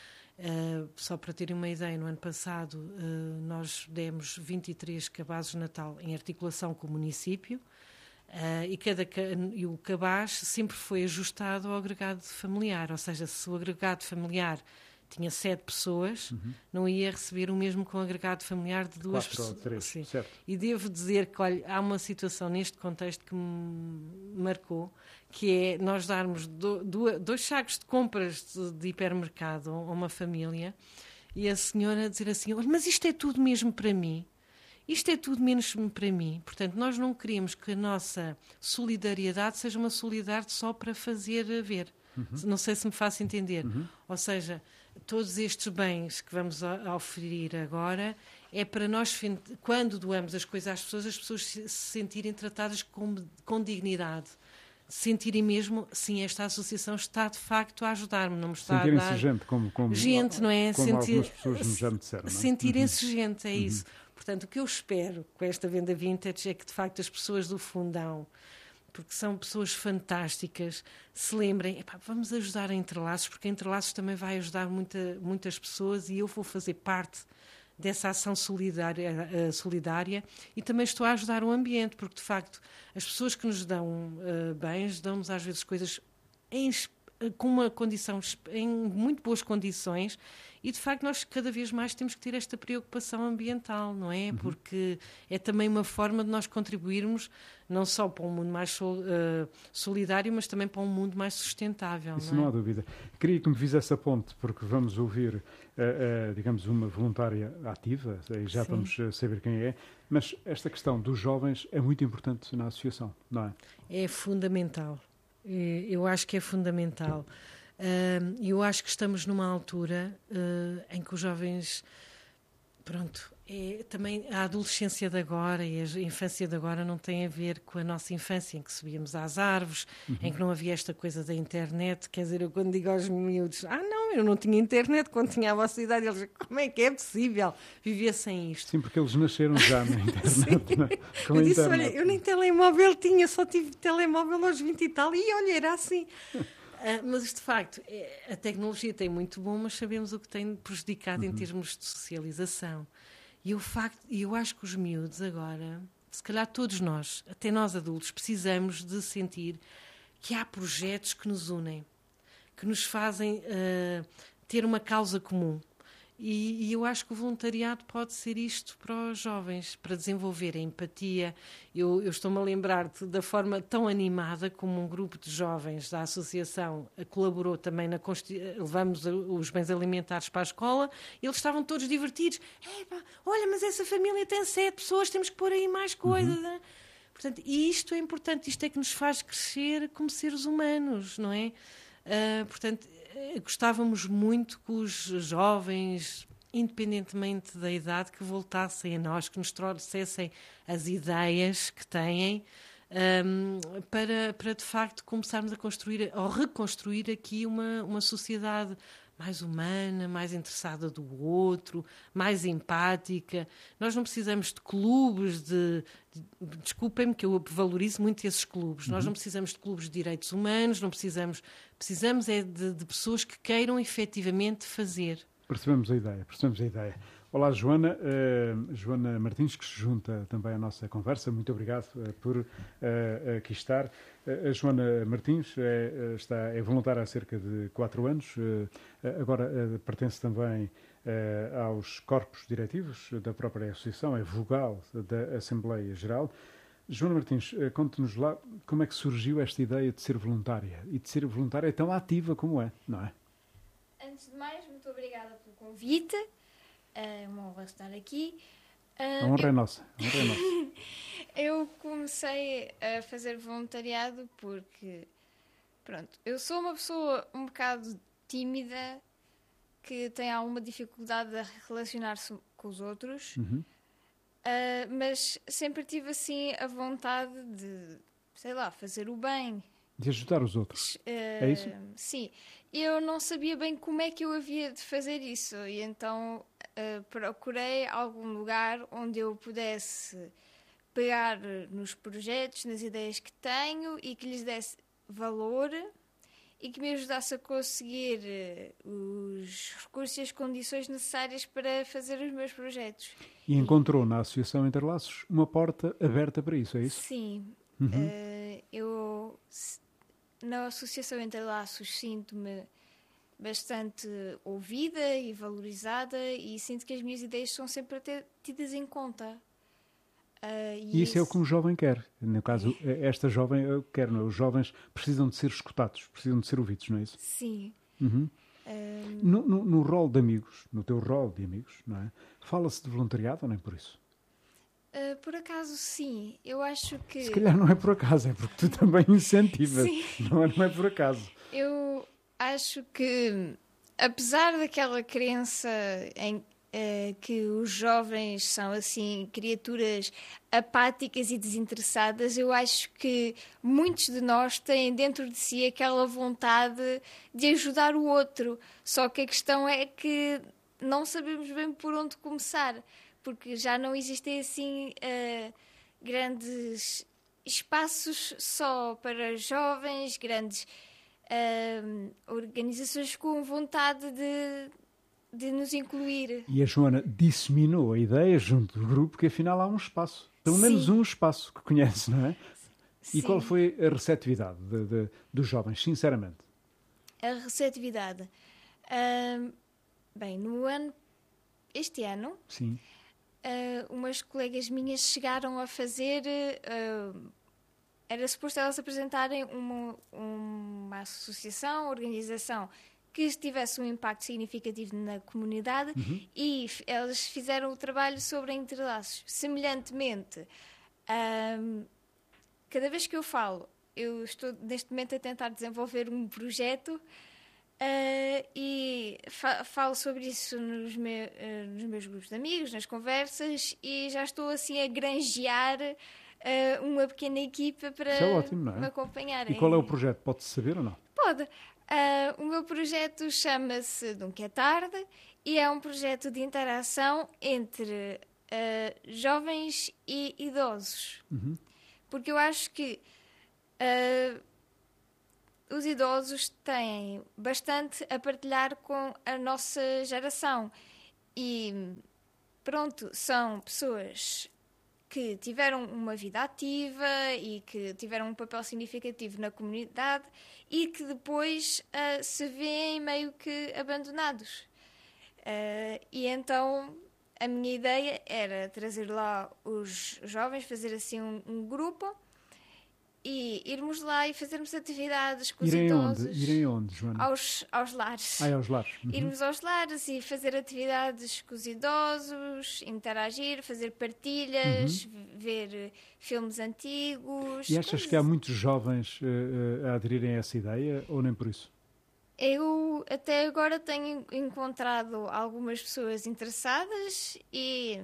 Uh, só para terem uma ideia, no ano passado uh, nós demos vinte e três cabazes de Natal em articulação com o município uh, e, cada, e o cabaz sempre foi ajustado ao agregado familiar, ou seja, se o agregado familiar tinha sete pessoas, uhum. não ia receber o mesmo com o agregado familiar de duas pessoas. Quatro ou três, certo. E devo dizer que, olha, há uma situação neste contexto que me marcou, que é nós darmos do, do, dois sacos de compras de, de hipermercado a uma família e a senhora dizer assim, olha, mas isto é tudo mesmo para mim. Isto é tudo menos para mim. Portanto, nós não queremos que a nossa solidariedade seja uma solidariedade só para fazer ver. Uhum. Não sei se me faço entender. Uhum. Ou seja, todos estes bens que vamos a, a oferir agora é para nós, quando doamos as coisas às pessoas, as pessoas se sentirem tratadas com, com dignidade. Sentirem mesmo, sim, esta associação está de facto a ajudar-me, não me está a dar... gente, como, como, gente, não é? Como Sentir, algumas pessoas já me disseram. Não é? Sentirem-se uhum. gente, é uhum. isso. Portanto, o que eu espero com esta venda vintage é que, de facto, as pessoas do Fundão, porque são pessoas fantásticas, se lembrem, epá, vamos ajudar a Entrelaços, porque a Entrelaços também vai ajudar muita, muitas pessoas e eu vou fazer parte dessa ação solidária, uh, solidária e também estou a ajudar o ambiente, porque de facto as pessoas que nos dão uh, bens dão-nos às vezes coisas em, com uma condição, em muito boas condições, e de facto nós cada vez mais temos que ter esta preocupação ambiental, não é? Uhum. Porque é também uma forma de nós contribuirmos não só para um mundo mais sol, uh, solidário, mas também para um mundo mais sustentável. Isso não, é? Não há dúvida. Queria que me fizesse a ponte, porque vamos ouvir, uh, uh, digamos, uma voluntária ativa, e já Sim. vamos saber quem é, mas esta questão dos jovens é muito importante na associação, não é? É fundamental. Eu acho que é fundamental. Eu acho que estamos numa altura em que os jovens, pronto, é, também a adolescência de agora e a infância de agora não tem a ver com a nossa infância, em que subíamos às árvores, uhum. em que não havia esta coisa da internet. Quer dizer, eu quando digo aos miúdos, ah não, eu não tinha internet quando tinha a vossa idade, eles dizem, como é que é possível viver sem isto? Sim, porque eles nasceram já na internet. Não é? Com eu disse, internet. Olha, eu nem telemóvel tinha, só tive telemóvel aos vinte e tal, e olha, era assim. uh, mas de facto, a tecnologia tem muito bom, mas sabemos o que tem prejudicado uhum. em termos de socialização. E o facto, eu acho que os miúdos agora, se calhar todos nós, até nós adultos, precisamos de sentir que há projetos que nos unem, que nos fazem uh, ter uma causa comum. E, e eu acho que o voluntariado pode ser isto para os jovens, para desenvolver a empatia. Eu, eu estou-me a lembrar-te da forma tão animada como um grupo de jovens da associação colaborou também na levamos os bens alimentares para a escola, e eles estavam todos divertidos. Epa, olha, mas essa família tem sete pessoas, temos que pôr aí mais coisas. Uhum. Portanto, e isto é importante, isto é que nos faz crescer como seres humanos, não é? Uh, portanto, gostávamos muito que os jovens, independentemente da idade, que voltassem a nós, que nos trouxessem as ideias que têm um, para, para, de facto, começarmos a construir ou reconstruir aqui uma, uma sociedade mais humana, mais interessada do outro, mais empática. Nós não precisamos de clubes de... de desculpem-me que eu valorizo muito esses clubes. Uhum. Nós não precisamos de clubes de direitos humanos, não precisamos... Precisamos é de, de pessoas que queiram efetivamente fazer. Percebemos a ideia, percebemos a ideia. Olá, Joana. Uh, Joana Martins, que se junta também à nossa conversa. Muito obrigado uh, por uh, aqui estar. Uh, a Joana Martins é, está, é voluntária há cerca de quatro anos. Uh, agora uh, pertence também uh, aos corpos diretivos da própria associação, é vogal da Assembleia Geral. Joana Martins, uh, conte-nos lá como é que surgiu esta ideia de ser voluntária e de ser voluntária tão ativa como é, não é? Antes de mais, muito obrigada pelo convite. É uma honra estar aqui. Uh, a honra eu... é nossa. A honra é nossa. Eu comecei a fazer voluntariado porque, pronto, eu sou uma pessoa um bocado tímida, que tem alguma dificuldade a relacionar-se com os outros, uhum. uh, mas sempre tive assim a vontade de, sei lá, fazer o bem. De ajudar os outros. Uh, é isso? Sim. Eu não sabia bem como é que eu havia de fazer isso, e então uh, procurei algum lugar onde eu pudesse pegar nos projetos, nas ideias que tenho, e que lhes desse valor e que me ajudasse a conseguir uh, os recursos e as condições necessárias para fazer os meus projetos. E encontrou na Associação Interlaços uma porta aberta para isso, é isso? Sim. Uhum. Uh, eu... Na Associação Interlaços sinto-me bastante ouvida e valorizada, e sinto que as minhas ideias são sempre tidas em conta. Uh, e, e isso, isso é o que um jovem quer. No caso, esta jovem quer, não é? Os jovens precisam de ser escutados, precisam de ser ouvidos, não é isso? Sim. Uhum. Um... No, no, no rol de amigos, no teu rol de amigos, não é? Fala-se de voluntariado ou nem por isso? Uh, por acaso, sim. Eu acho que... Se calhar não é por acaso, é porque tu também incentivas. Sim. Não é, não é por acaso. Eu acho que, apesar daquela crença em uh, que os jovens são, assim, criaturas apáticas e desinteressadas, eu acho que muitos de nós têm dentro de si aquela vontade de ajudar o outro. Só que a questão é que não sabemos bem por onde começar, porque já não existem assim uh, grandes espaços só para jovens, grandes uh, organizações com vontade de, de nos incluir. E a Joana disseminou a ideia junto do grupo que afinal há um espaço, pelo menos Sim. um espaço que conhece, não é? Sim. E qual foi a receptividade de, de, dos jovens, sinceramente? a receptividade. Uh, bem, no ano, este ano, Sim. Uh, umas colegas minhas chegaram a fazer... Uh, era suposto elas apresentarem uma, uma associação, organização que tivesse um impacto significativo na comunidade, uhum. e f- elas fizeram o trabalho sobre entrelaços. Semelhantemente, um, cada vez que eu falo, eu estou neste momento a tentar desenvolver um projeto uh, e fa- falo sobre isso nos, me- uh, nos meus grupos de amigos, nas conversas, e já estou assim a granjear uh, uma pequena equipa para Isso é ótimo, não é? me acompanhar. E qual é o projeto? Pode-se saber ou não? Pode. Uh, o meu projeto chama-se Nunca é Tarde e é um projeto de interação entre uh, jovens e idosos. Uhum. Porque eu acho que uh, os idosos têm bastante a partilhar com a nossa geração. E, pronto, são pessoas que tiveram uma vida ativa e que tiveram um papel significativo na comunidade e que depois uh, se veem meio que abandonados. Uh, e então a minha ideia era trazer lá os jovens, fazer assim um, um grupo e irmos lá e fazermos atividades com Irem os idosos. Onde? Irem onde, Joana? Aos, aos lares. Ah, aos lares. Uhum. Irmos aos lares e fazer atividades com os idosos, interagir, fazer partilhas, uhum. ver filmes antigos. E achas coisas. que há muitos jovens uh, a aderirem a essa ideia ou nem por isso? Eu até agora tenho encontrado algumas pessoas interessadas e...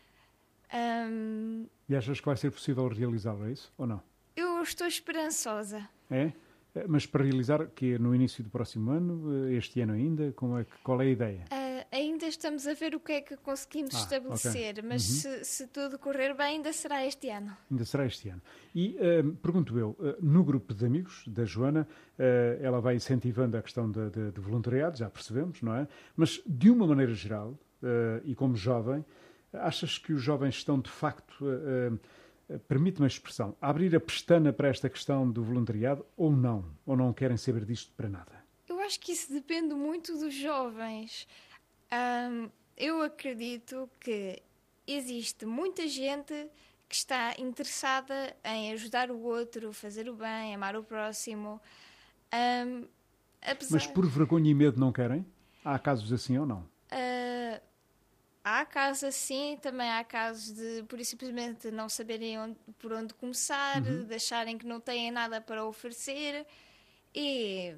Um, e achas que vai ser possível realizá-lo, é isso ou não? Eu estou esperançosa. É? Mas para realizar, que é no início do próximo ano, este ano ainda, como é que, qual é a ideia? Uh, ainda estamos a ver o que é que conseguimos ah, estabelecer, okay. mas uhum. se, se tudo correr bem, ainda será este ano. Ainda será este ano. E uh, pergunto eu, uh, no grupo de amigos da Joana, uh, ela vai incentivando a questão de, de, de voluntariado, já percebemos, não é? Mas de uma maneira geral, uh, e como jovem, achas que os jovens estão de facto... Uh, uh, permite-me a expressão, a abrir a pestana para esta questão do voluntariado ou não? Ou não querem saber disto para nada? Eu acho que isso depende muito dos jovens. Um, eu acredito que existe muita gente que está interessada em ajudar o outro, fazer o bem, amar o próximo. Um, apesar... Mas por vergonha e medo não querem? Há casos assim ou não? Uh, Há casos assim, também há casos de, por simplesmente, não saberem onde, por onde começar, uhum. de acharem que não têm nada para oferecer. E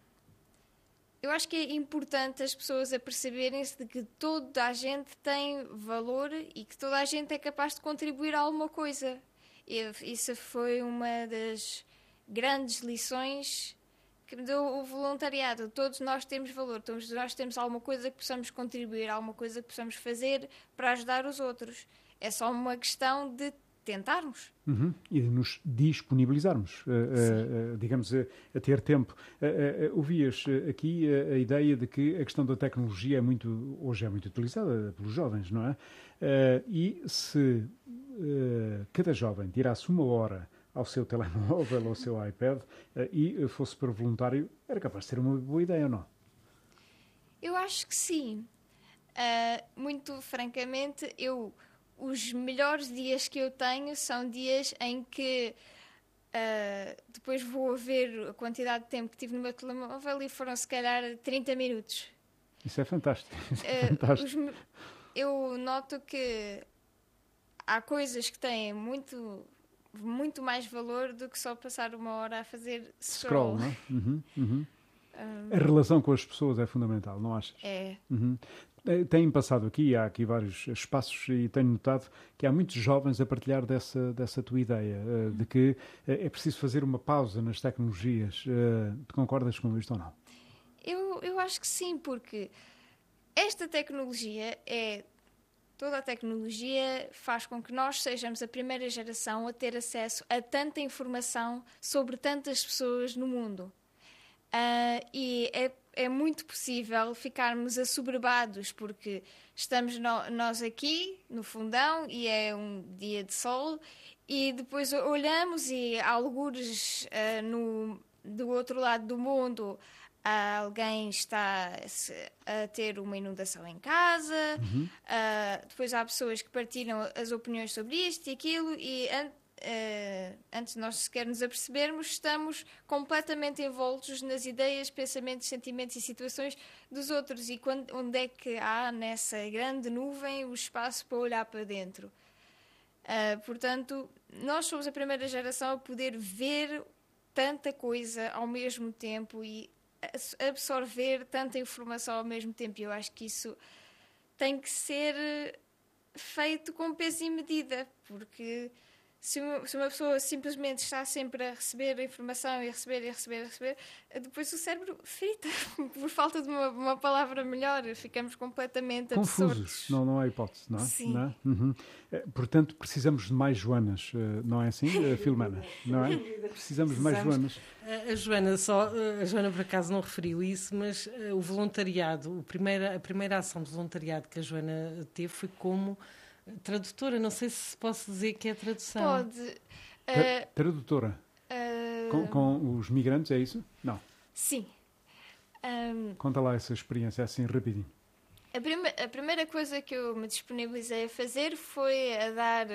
eu acho que é importante as pessoas aperceberem-se de que toda a gente tem valor e que toda a gente é capaz de contribuir a alguma coisa. E isso foi uma das grandes lições que me deu o voluntariado. Todos nós temos valor, todos nós temos alguma coisa que possamos contribuir, alguma coisa que possamos fazer para ajudar os outros. É só uma questão de tentarmos. Uhum. E de nos disponibilizarmos, uh, uh, digamos, uh, a ter tempo. Uh, uh, ouvias aqui uh, a ideia de que a questão da tecnologia é muito, hoje é muito utilizada pelos jovens, não é? Uh, e se uh, cada jovem tirasse uma hora ao seu telemóvel, ao seu iPad, uh, e fosse para voluntário, era capaz de ser uma boa ideia ou não? Eu acho que sim. Uh, muito francamente, eu, os melhores dias que eu tenho são dias em que uh, depois vou ver a quantidade de tempo que tive no meu telemóvel e foram se calhar trinta minutos. Isso é fantástico. Isso é uh, fantástico. Os, eu noto que há coisas que têm muito... muito mais valor do que só passar uma hora a fazer scroll. Scroll, não é? Uhum, uhum. Um, a relação com as pessoas é fundamental, não achas? É. Uhum. Tenho passado aqui, há aqui vários espaços e tenho notado que há muitos jovens a partilhar dessa, dessa tua ideia, uh, de que uh, é preciso fazer uma pausa nas tecnologias. Uh, tu concordas com isto ou não? Eu, eu acho que sim, porque esta tecnologia é... Toda a tecnologia faz com que nós sejamos a primeira geração a ter acesso a tanta informação sobre tantas pessoas no mundo. Uh, e é, é muito possível ficarmos assoberbados, porque estamos no, nós aqui, no fundão, e é um dia de sol, e depois olhamos e há algures uh, no, do outro lado do mundo alguém está a ter uma inundação em casa, Uhum. uh, depois há pessoas que partilham as opiniões sobre isto e aquilo, e an uh, antes de nós sequer nos apercebermos, estamos completamente envoltos nas ideias, pensamentos, sentimentos e situações dos outros, e quando, onde é que há nessa grande nuvem o espaço para olhar para dentro? Uh, portanto, nós somos a primeira geração a poder ver tanta coisa ao mesmo tempo e absorver tanta informação ao mesmo tempo. Eu acho que isso tem que ser feito com peso e medida, porque se uma, se uma pessoa simplesmente está sempre a receber a informação e a receber e a receber e a receber, depois o cérebro frita, por falta de uma, uma palavra melhor, ficamos completamente confusos. absortos. Não, não há hipótese, não é? Sim. Não é? Uhum. Portanto, precisamos de mais Joanas, não é assim, Filomena? Não é? Precisamos de mais Joanas. A Joana, só, a Joana por acaso não referiu isso, mas o voluntariado, a primeira, a primeira ação de voluntariado que a Joana teve foi como tradutora. Não sei se posso dizer que é tradução. Pode. Tra Uh, tradutora. uh, Com, com os migrantes, é isso? Não. Sim. Um, Conta lá essa experiência assim rapidinho. a, prime a primeira coisa que eu me disponibilizei a fazer foi a dar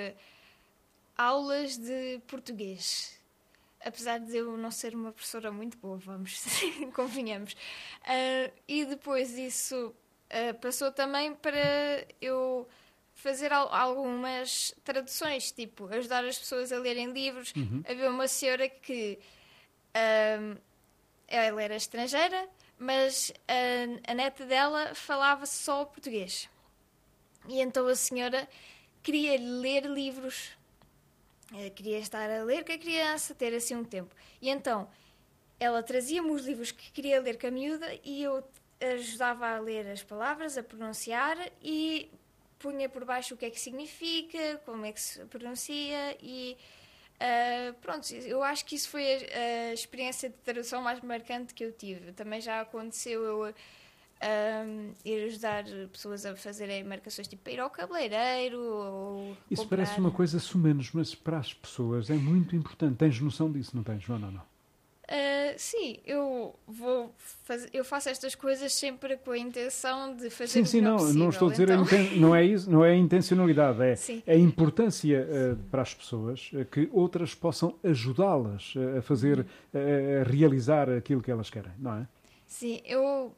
aulas de português. Apesar de eu não ser uma professora muito boa, vamos, convenhamos. Uh, e depois isso uh, passou também para eu fazer al algumas traduções, tipo, ajudar as pessoas a lerem livros. Uhum. Havia uma senhora que uh, ela era estrangeira, mas a, a neta dela falava só português. E então a senhora queria ler livros. Ela queria estar a ler com a criança, ter assim um tempo. E então, ela trazia-me os livros que queria ler com a miúda e eu ajudava a ler as palavras, a pronunciar e punha por baixo o que é que significa, como é que se pronuncia e uh, pronto, eu acho que isso foi a, a experiência de tradução mais marcante que eu tive. Também já aconteceu eu Um, ir ajudar pessoas a fazerem marcações tipo para ir ao cabeleireiro ou isso comprar. parece uma coisa sumenos, mas para as pessoas é muito importante. Tens noção disso, não tens, Joana, ou não? Uh, sim, eu vou fazer, eu faço estas coisas sempre com a intenção de fazer sim, o sim, melhor não, possível. não estou a dizer então... a inten não é isso, não é a intencionalidade, é Sim. a importância uh, para as pessoas uh, que outras possam ajudá-las uh, a fazer, uh, a realizar aquilo que elas querem, não é? Sim, eu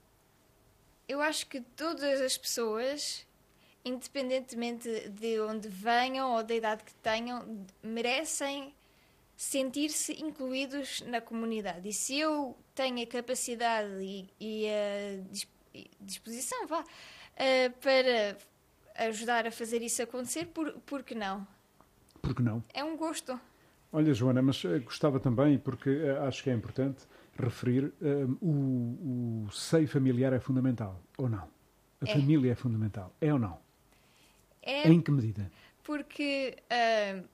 Eu acho que todas as pessoas, independentemente de onde venham ou da idade que tenham, merecem sentir-se incluídos na comunidade. E se eu tenho a capacidade e, e a disposição vá, para ajudar a fazer isso acontecer, por, por que não? Por que não? É um gosto. Olha, Joana, mas uh, gostava também, porque uh, acho que é importante referir, um, o, o seio familiar é fundamental, ou não? A é. família é fundamental, é ou não? É. Em que medida? Porque uh,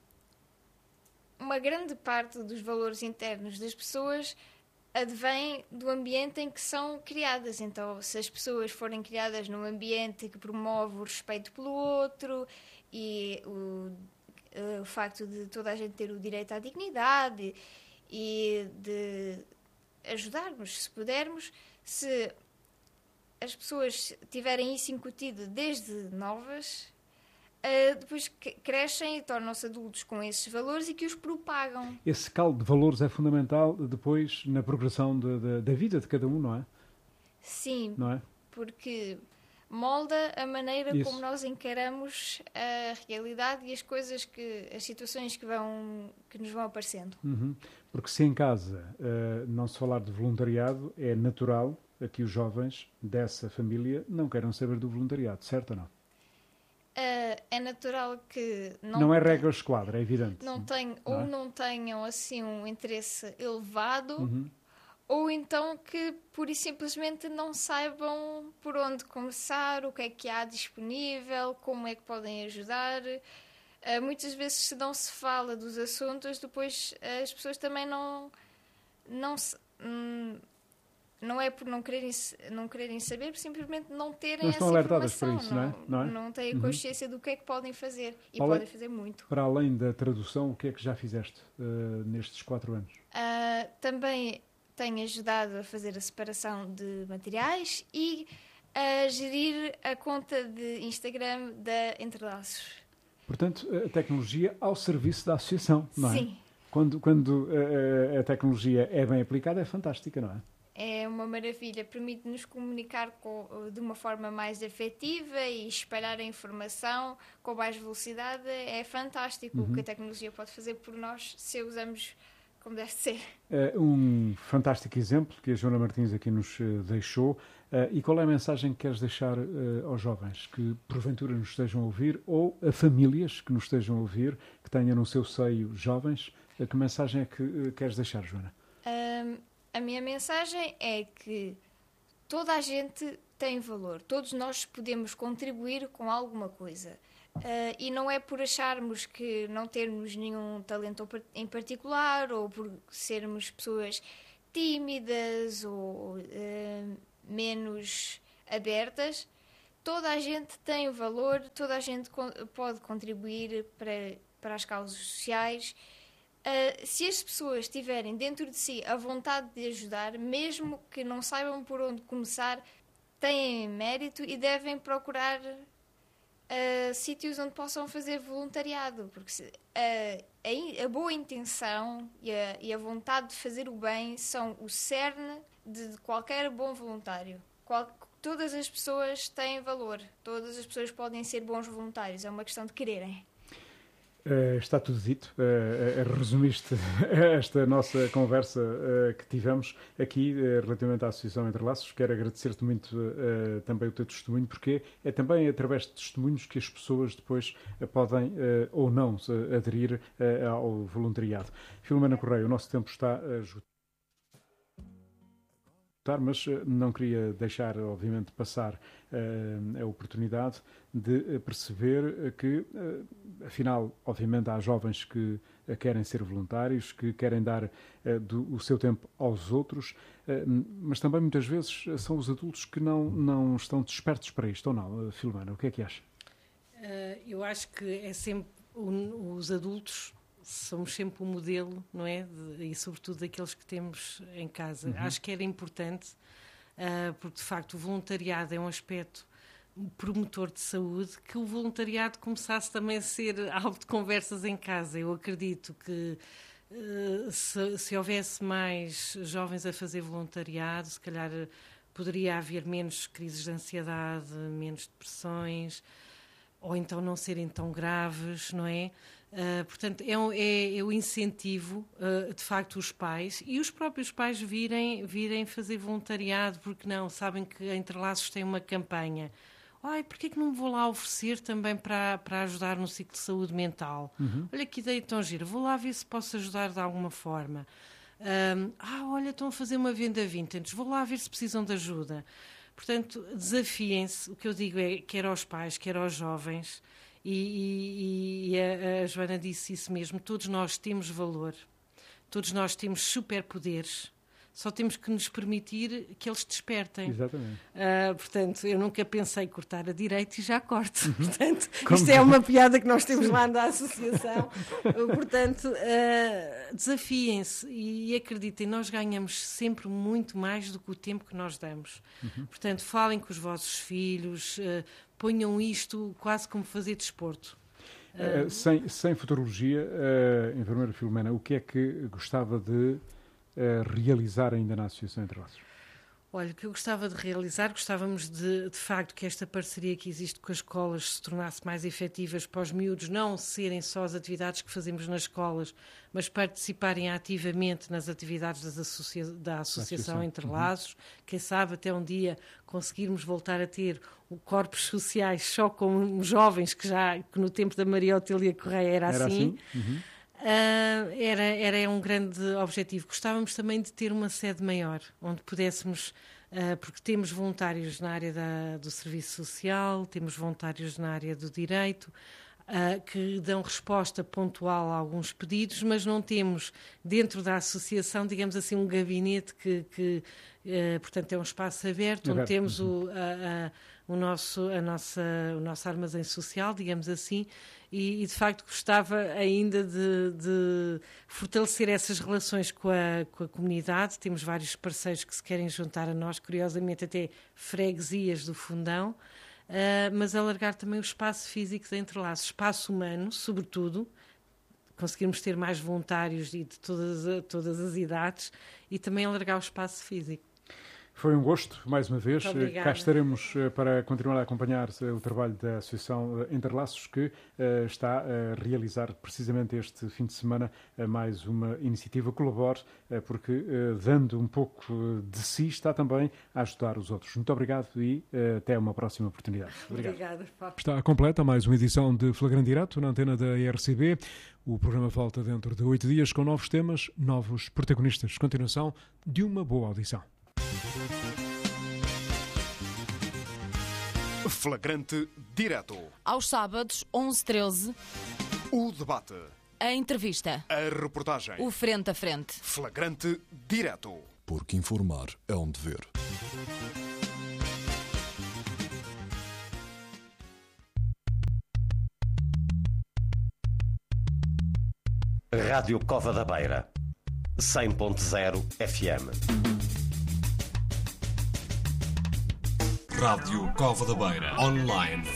uma grande parte dos valores internos das pessoas advém do ambiente em que são criadas. Então, se as pessoas forem criadas num ambiente que promove o respeito pelo outro e o, uh, o facto de toda a gente ter o direito à dignidade e de ajudarmos, se pudermos, se as pessoas tiverem isso incutido desde novas, uh, depois crescem e tornam-se adultos com esses valores e que os propagam. Esse caldo de valores é fundamental depois na progressão de, de, da vida de cada um, não é? Sim, não é? Porque molda a maneira isso. como nós encaramos a realidade e as coisas que, as situações que, vão, que nos vão aparecendo. Uhum. Porque se em casa uh, não se falar de voluntariado, é natural que os jovens dessa família não queiram saber do voluntariado, certo ou não? Uh, é natural que não, não é tem, regra esquadra, é evidente. Não tem, não ou é? não tenham assim um interesse elevado, uhum. ou então que pura e simplesmente não saibam por onde começar, o que é que há disponível, como é que podem ajudar. Uh, muitas vezes, se não se fala dos assuntos, depois uh, as pessoas também não não se, hum, não é por não quererem não quererem saber, por simplesmente não terem não essa estão alertadas informação, para isso, não é? Não, é? não têm consciência uhum. do que é que podem fazer e Além, podem fazer muito. Para além da tradução, o que é que já fizeste uh, nestes quatro anos? Uh, também tem ajudado a fazer a separação de materiais e a gerir a conta de Instagram da Entrelaços. Portanto, a tecnologia ao serviço da associação, não é? Sim. Quando, quando a, a tecnologia é bem aplicada, é fantástica, não é? É uma maravilha, permite-nos comunicar com, de uma forma mais efetiva e espalhar a informação com mais velocidade. É fantástico uhum. o que a tecnologia pode fazer por nós se a usamos como deve ser. É um fantástico exemplo que a Joana Martins aqui nos deixou. E qual é a mensagem que queres deixar aos jovens que porventura nos estejam a ouvir ou a famílias que nos estejam a ouvir, que tenham no seu seio jovens? Que mensagem é que queres deixar, Joana? Um... A minha mensagem é que toda a gente tem valor, todos nós podemos contribuir com alguma coisa. Uh, e não é por acharmos que não termos nenhum talento em particular ou por sermos pessoas tímidas ou uh, menos abertas. Toda a gente tem valor, toda a gente pode contribuir para, para as causas sociais. Uh, se as pessoas tiverem dentro de si a vontade de ajudar, mesmo que não saibam por onde começar, têm mérito e devem procurar uh, sítios onde possam fazer voluntariado, porque se, uh, a, a boa intenção e a, e a vontade de fazer o bem são o cerne de, de qualquer bom voluntário. Qual, todas as pessoas têm valor, todas as pessoas podem ser bons voluntários, é uma questão de quererem. Uh, está tudo dito. Uh, uh, resumiste esta nossa conversa uh, que tivemos aqui uh, relativamente à Associação Entrelaços. Quero agradecer-te muito uh, também o teu testemunho, porque é também através de testemunhos que as pessoas depois uh, podem uh, ou não uh, aderir uh, ao voluntariado. Filomena Correia, o nosso tempo está a esgotar, mas não queria deixar, obviamente, passar uh, a oportunidade de perceber que, uh, afinal, obviamente, há jovens que uh, querem ser voluntários, que querem dar uh, do, o seu tempo aos outros, uh, mas também, muitas vezes, são os adultos que não, não estão despertos para isto, ou não? Uh, Filomena, o que é que acha? Uh, eu acho que é sempre um, os adultos... somos sempre o um modelo, não é? De, e sobretudo daqueles que temos em casa. Uhum. Acho que era importante, uh, porque de facto o voluntariado é um aspecto promotor de saúde, que o voluntariado começasse também a ser alvo de conversas em casa. Eu acredito que uh, se, se houvesse mais jovens a fazer voluntariado, se calhar poderia haver menos crises de ansiedade, menos depressões, ou então não serem tão graves, não é? Uh, portanto, é, um, é, é o incentivo, uh, de facto, os pais e os próprios pais virem, virem fazer voluntariado, porque não, sabem que a Entrelaços tem uma campanha. Ai, porquê é que não me vou lá oferecer também para, para ajudar no ciclo de saúde mental? Uhum. Olha que ideia tão gira, vou lá ver se posso ajudar de alguma forma. Um, ah, olha, estão a fazer uma venda vintage, vou lá ver se precisam de ajuda. Portanto, desafiem-se, o que eu digo é, quer aos pais, quer aos jovens, e, e, e a, a Joana disse isso mesmo, todos nós temos valor, todos nós temos superpoderes, só temos que nos permitir que eles despertem. Exatamente. Uh, portanto, eu nunca pensei cortar a direita e já corto. Uhum. Portanto, Como... isto é uma piada que nós temos lá na associação. Portanto, uh, desafiem-se e, e acreditem, nós ganhamos sempre muito mais do que o tempo que nós damos. Uhum. Portanto, falem com os vossos filhos, uh, ponham isto quase como fazer desporto. Uh, uh, sem, sem futurologia, uh, enfermeira Filomena, o que é que gostava de realizar ainda na Associação Entrelaços? Olha, o que eu gostava de realizar, gostávamos de, de facto que esta parceria que existe com as escolas se tornasse mais efetivas para os miúdos, não serem só as atividades que fazemos nas escolas, mas participarem ativamente nas atividades das associa- da Associação, Associação. Entrelaços. Uhum. Quem sabe até um dia conseguirmos voltar a ter o corpos sociais só com jovens, que já que no tempo da Maria Otília Correia era, era assim. assim? Uhum. Uh, era, era um grande objetivo. Gostávamos também de ter uma sede maior, onde pudéssemos, uh, porque temos voluntários na área da, do serviço social, temos voluntários na área do direito, uh, que dão resposta pontual a alguns pedidos, mas não temos dentro da associação, digamos assim, um gabinete que, que uh, portanto, é um espaço aberto, onde temos o, a, a, o, nosso, a nossa, o nosso armazém social, digamos assim, e, e de facto gostava ainda de, de fortalecer essas relações com a, com a comunidade. Temos vários parceiros que se querem juntar a nós, curiosamente até freguesias do Fundão, uh, mas alargar também o espaço físico de Entrelaços, espaço humano, sobretudo, conseguirmos ter mais voluntários de todas, todas as idades e também alargar o espaço físico. Foi um gosto, mais uma vez. Cá estaremos para continuar a acompanhar o trabalho da Associação Entrelaços, que uh, está a realizar precisamente este fim de semana uh, mais uma iniciativa Colabore, uh, porque uh, dando um pouco de si está também a ajudar os outros. Muito obrigado e uh, até uma próxima oportunidade. Obrigado. Obrigada, Paulo. Está completa mais uma edição de Flagrante Direto na antena da R C B. O programa volta dentro de oito dias com novos temas, novos protagonistas. Continuação de uma boa audição. Flagrante Direto. Aos sábados, onze e treze. O debate. A entrevista. A reportagem. O frente a frente. Flagrante Direto. Porque informar é um dever. Rádio Cova da Beira, cem ponto zero F M. Rádio Cova da Beira. Online,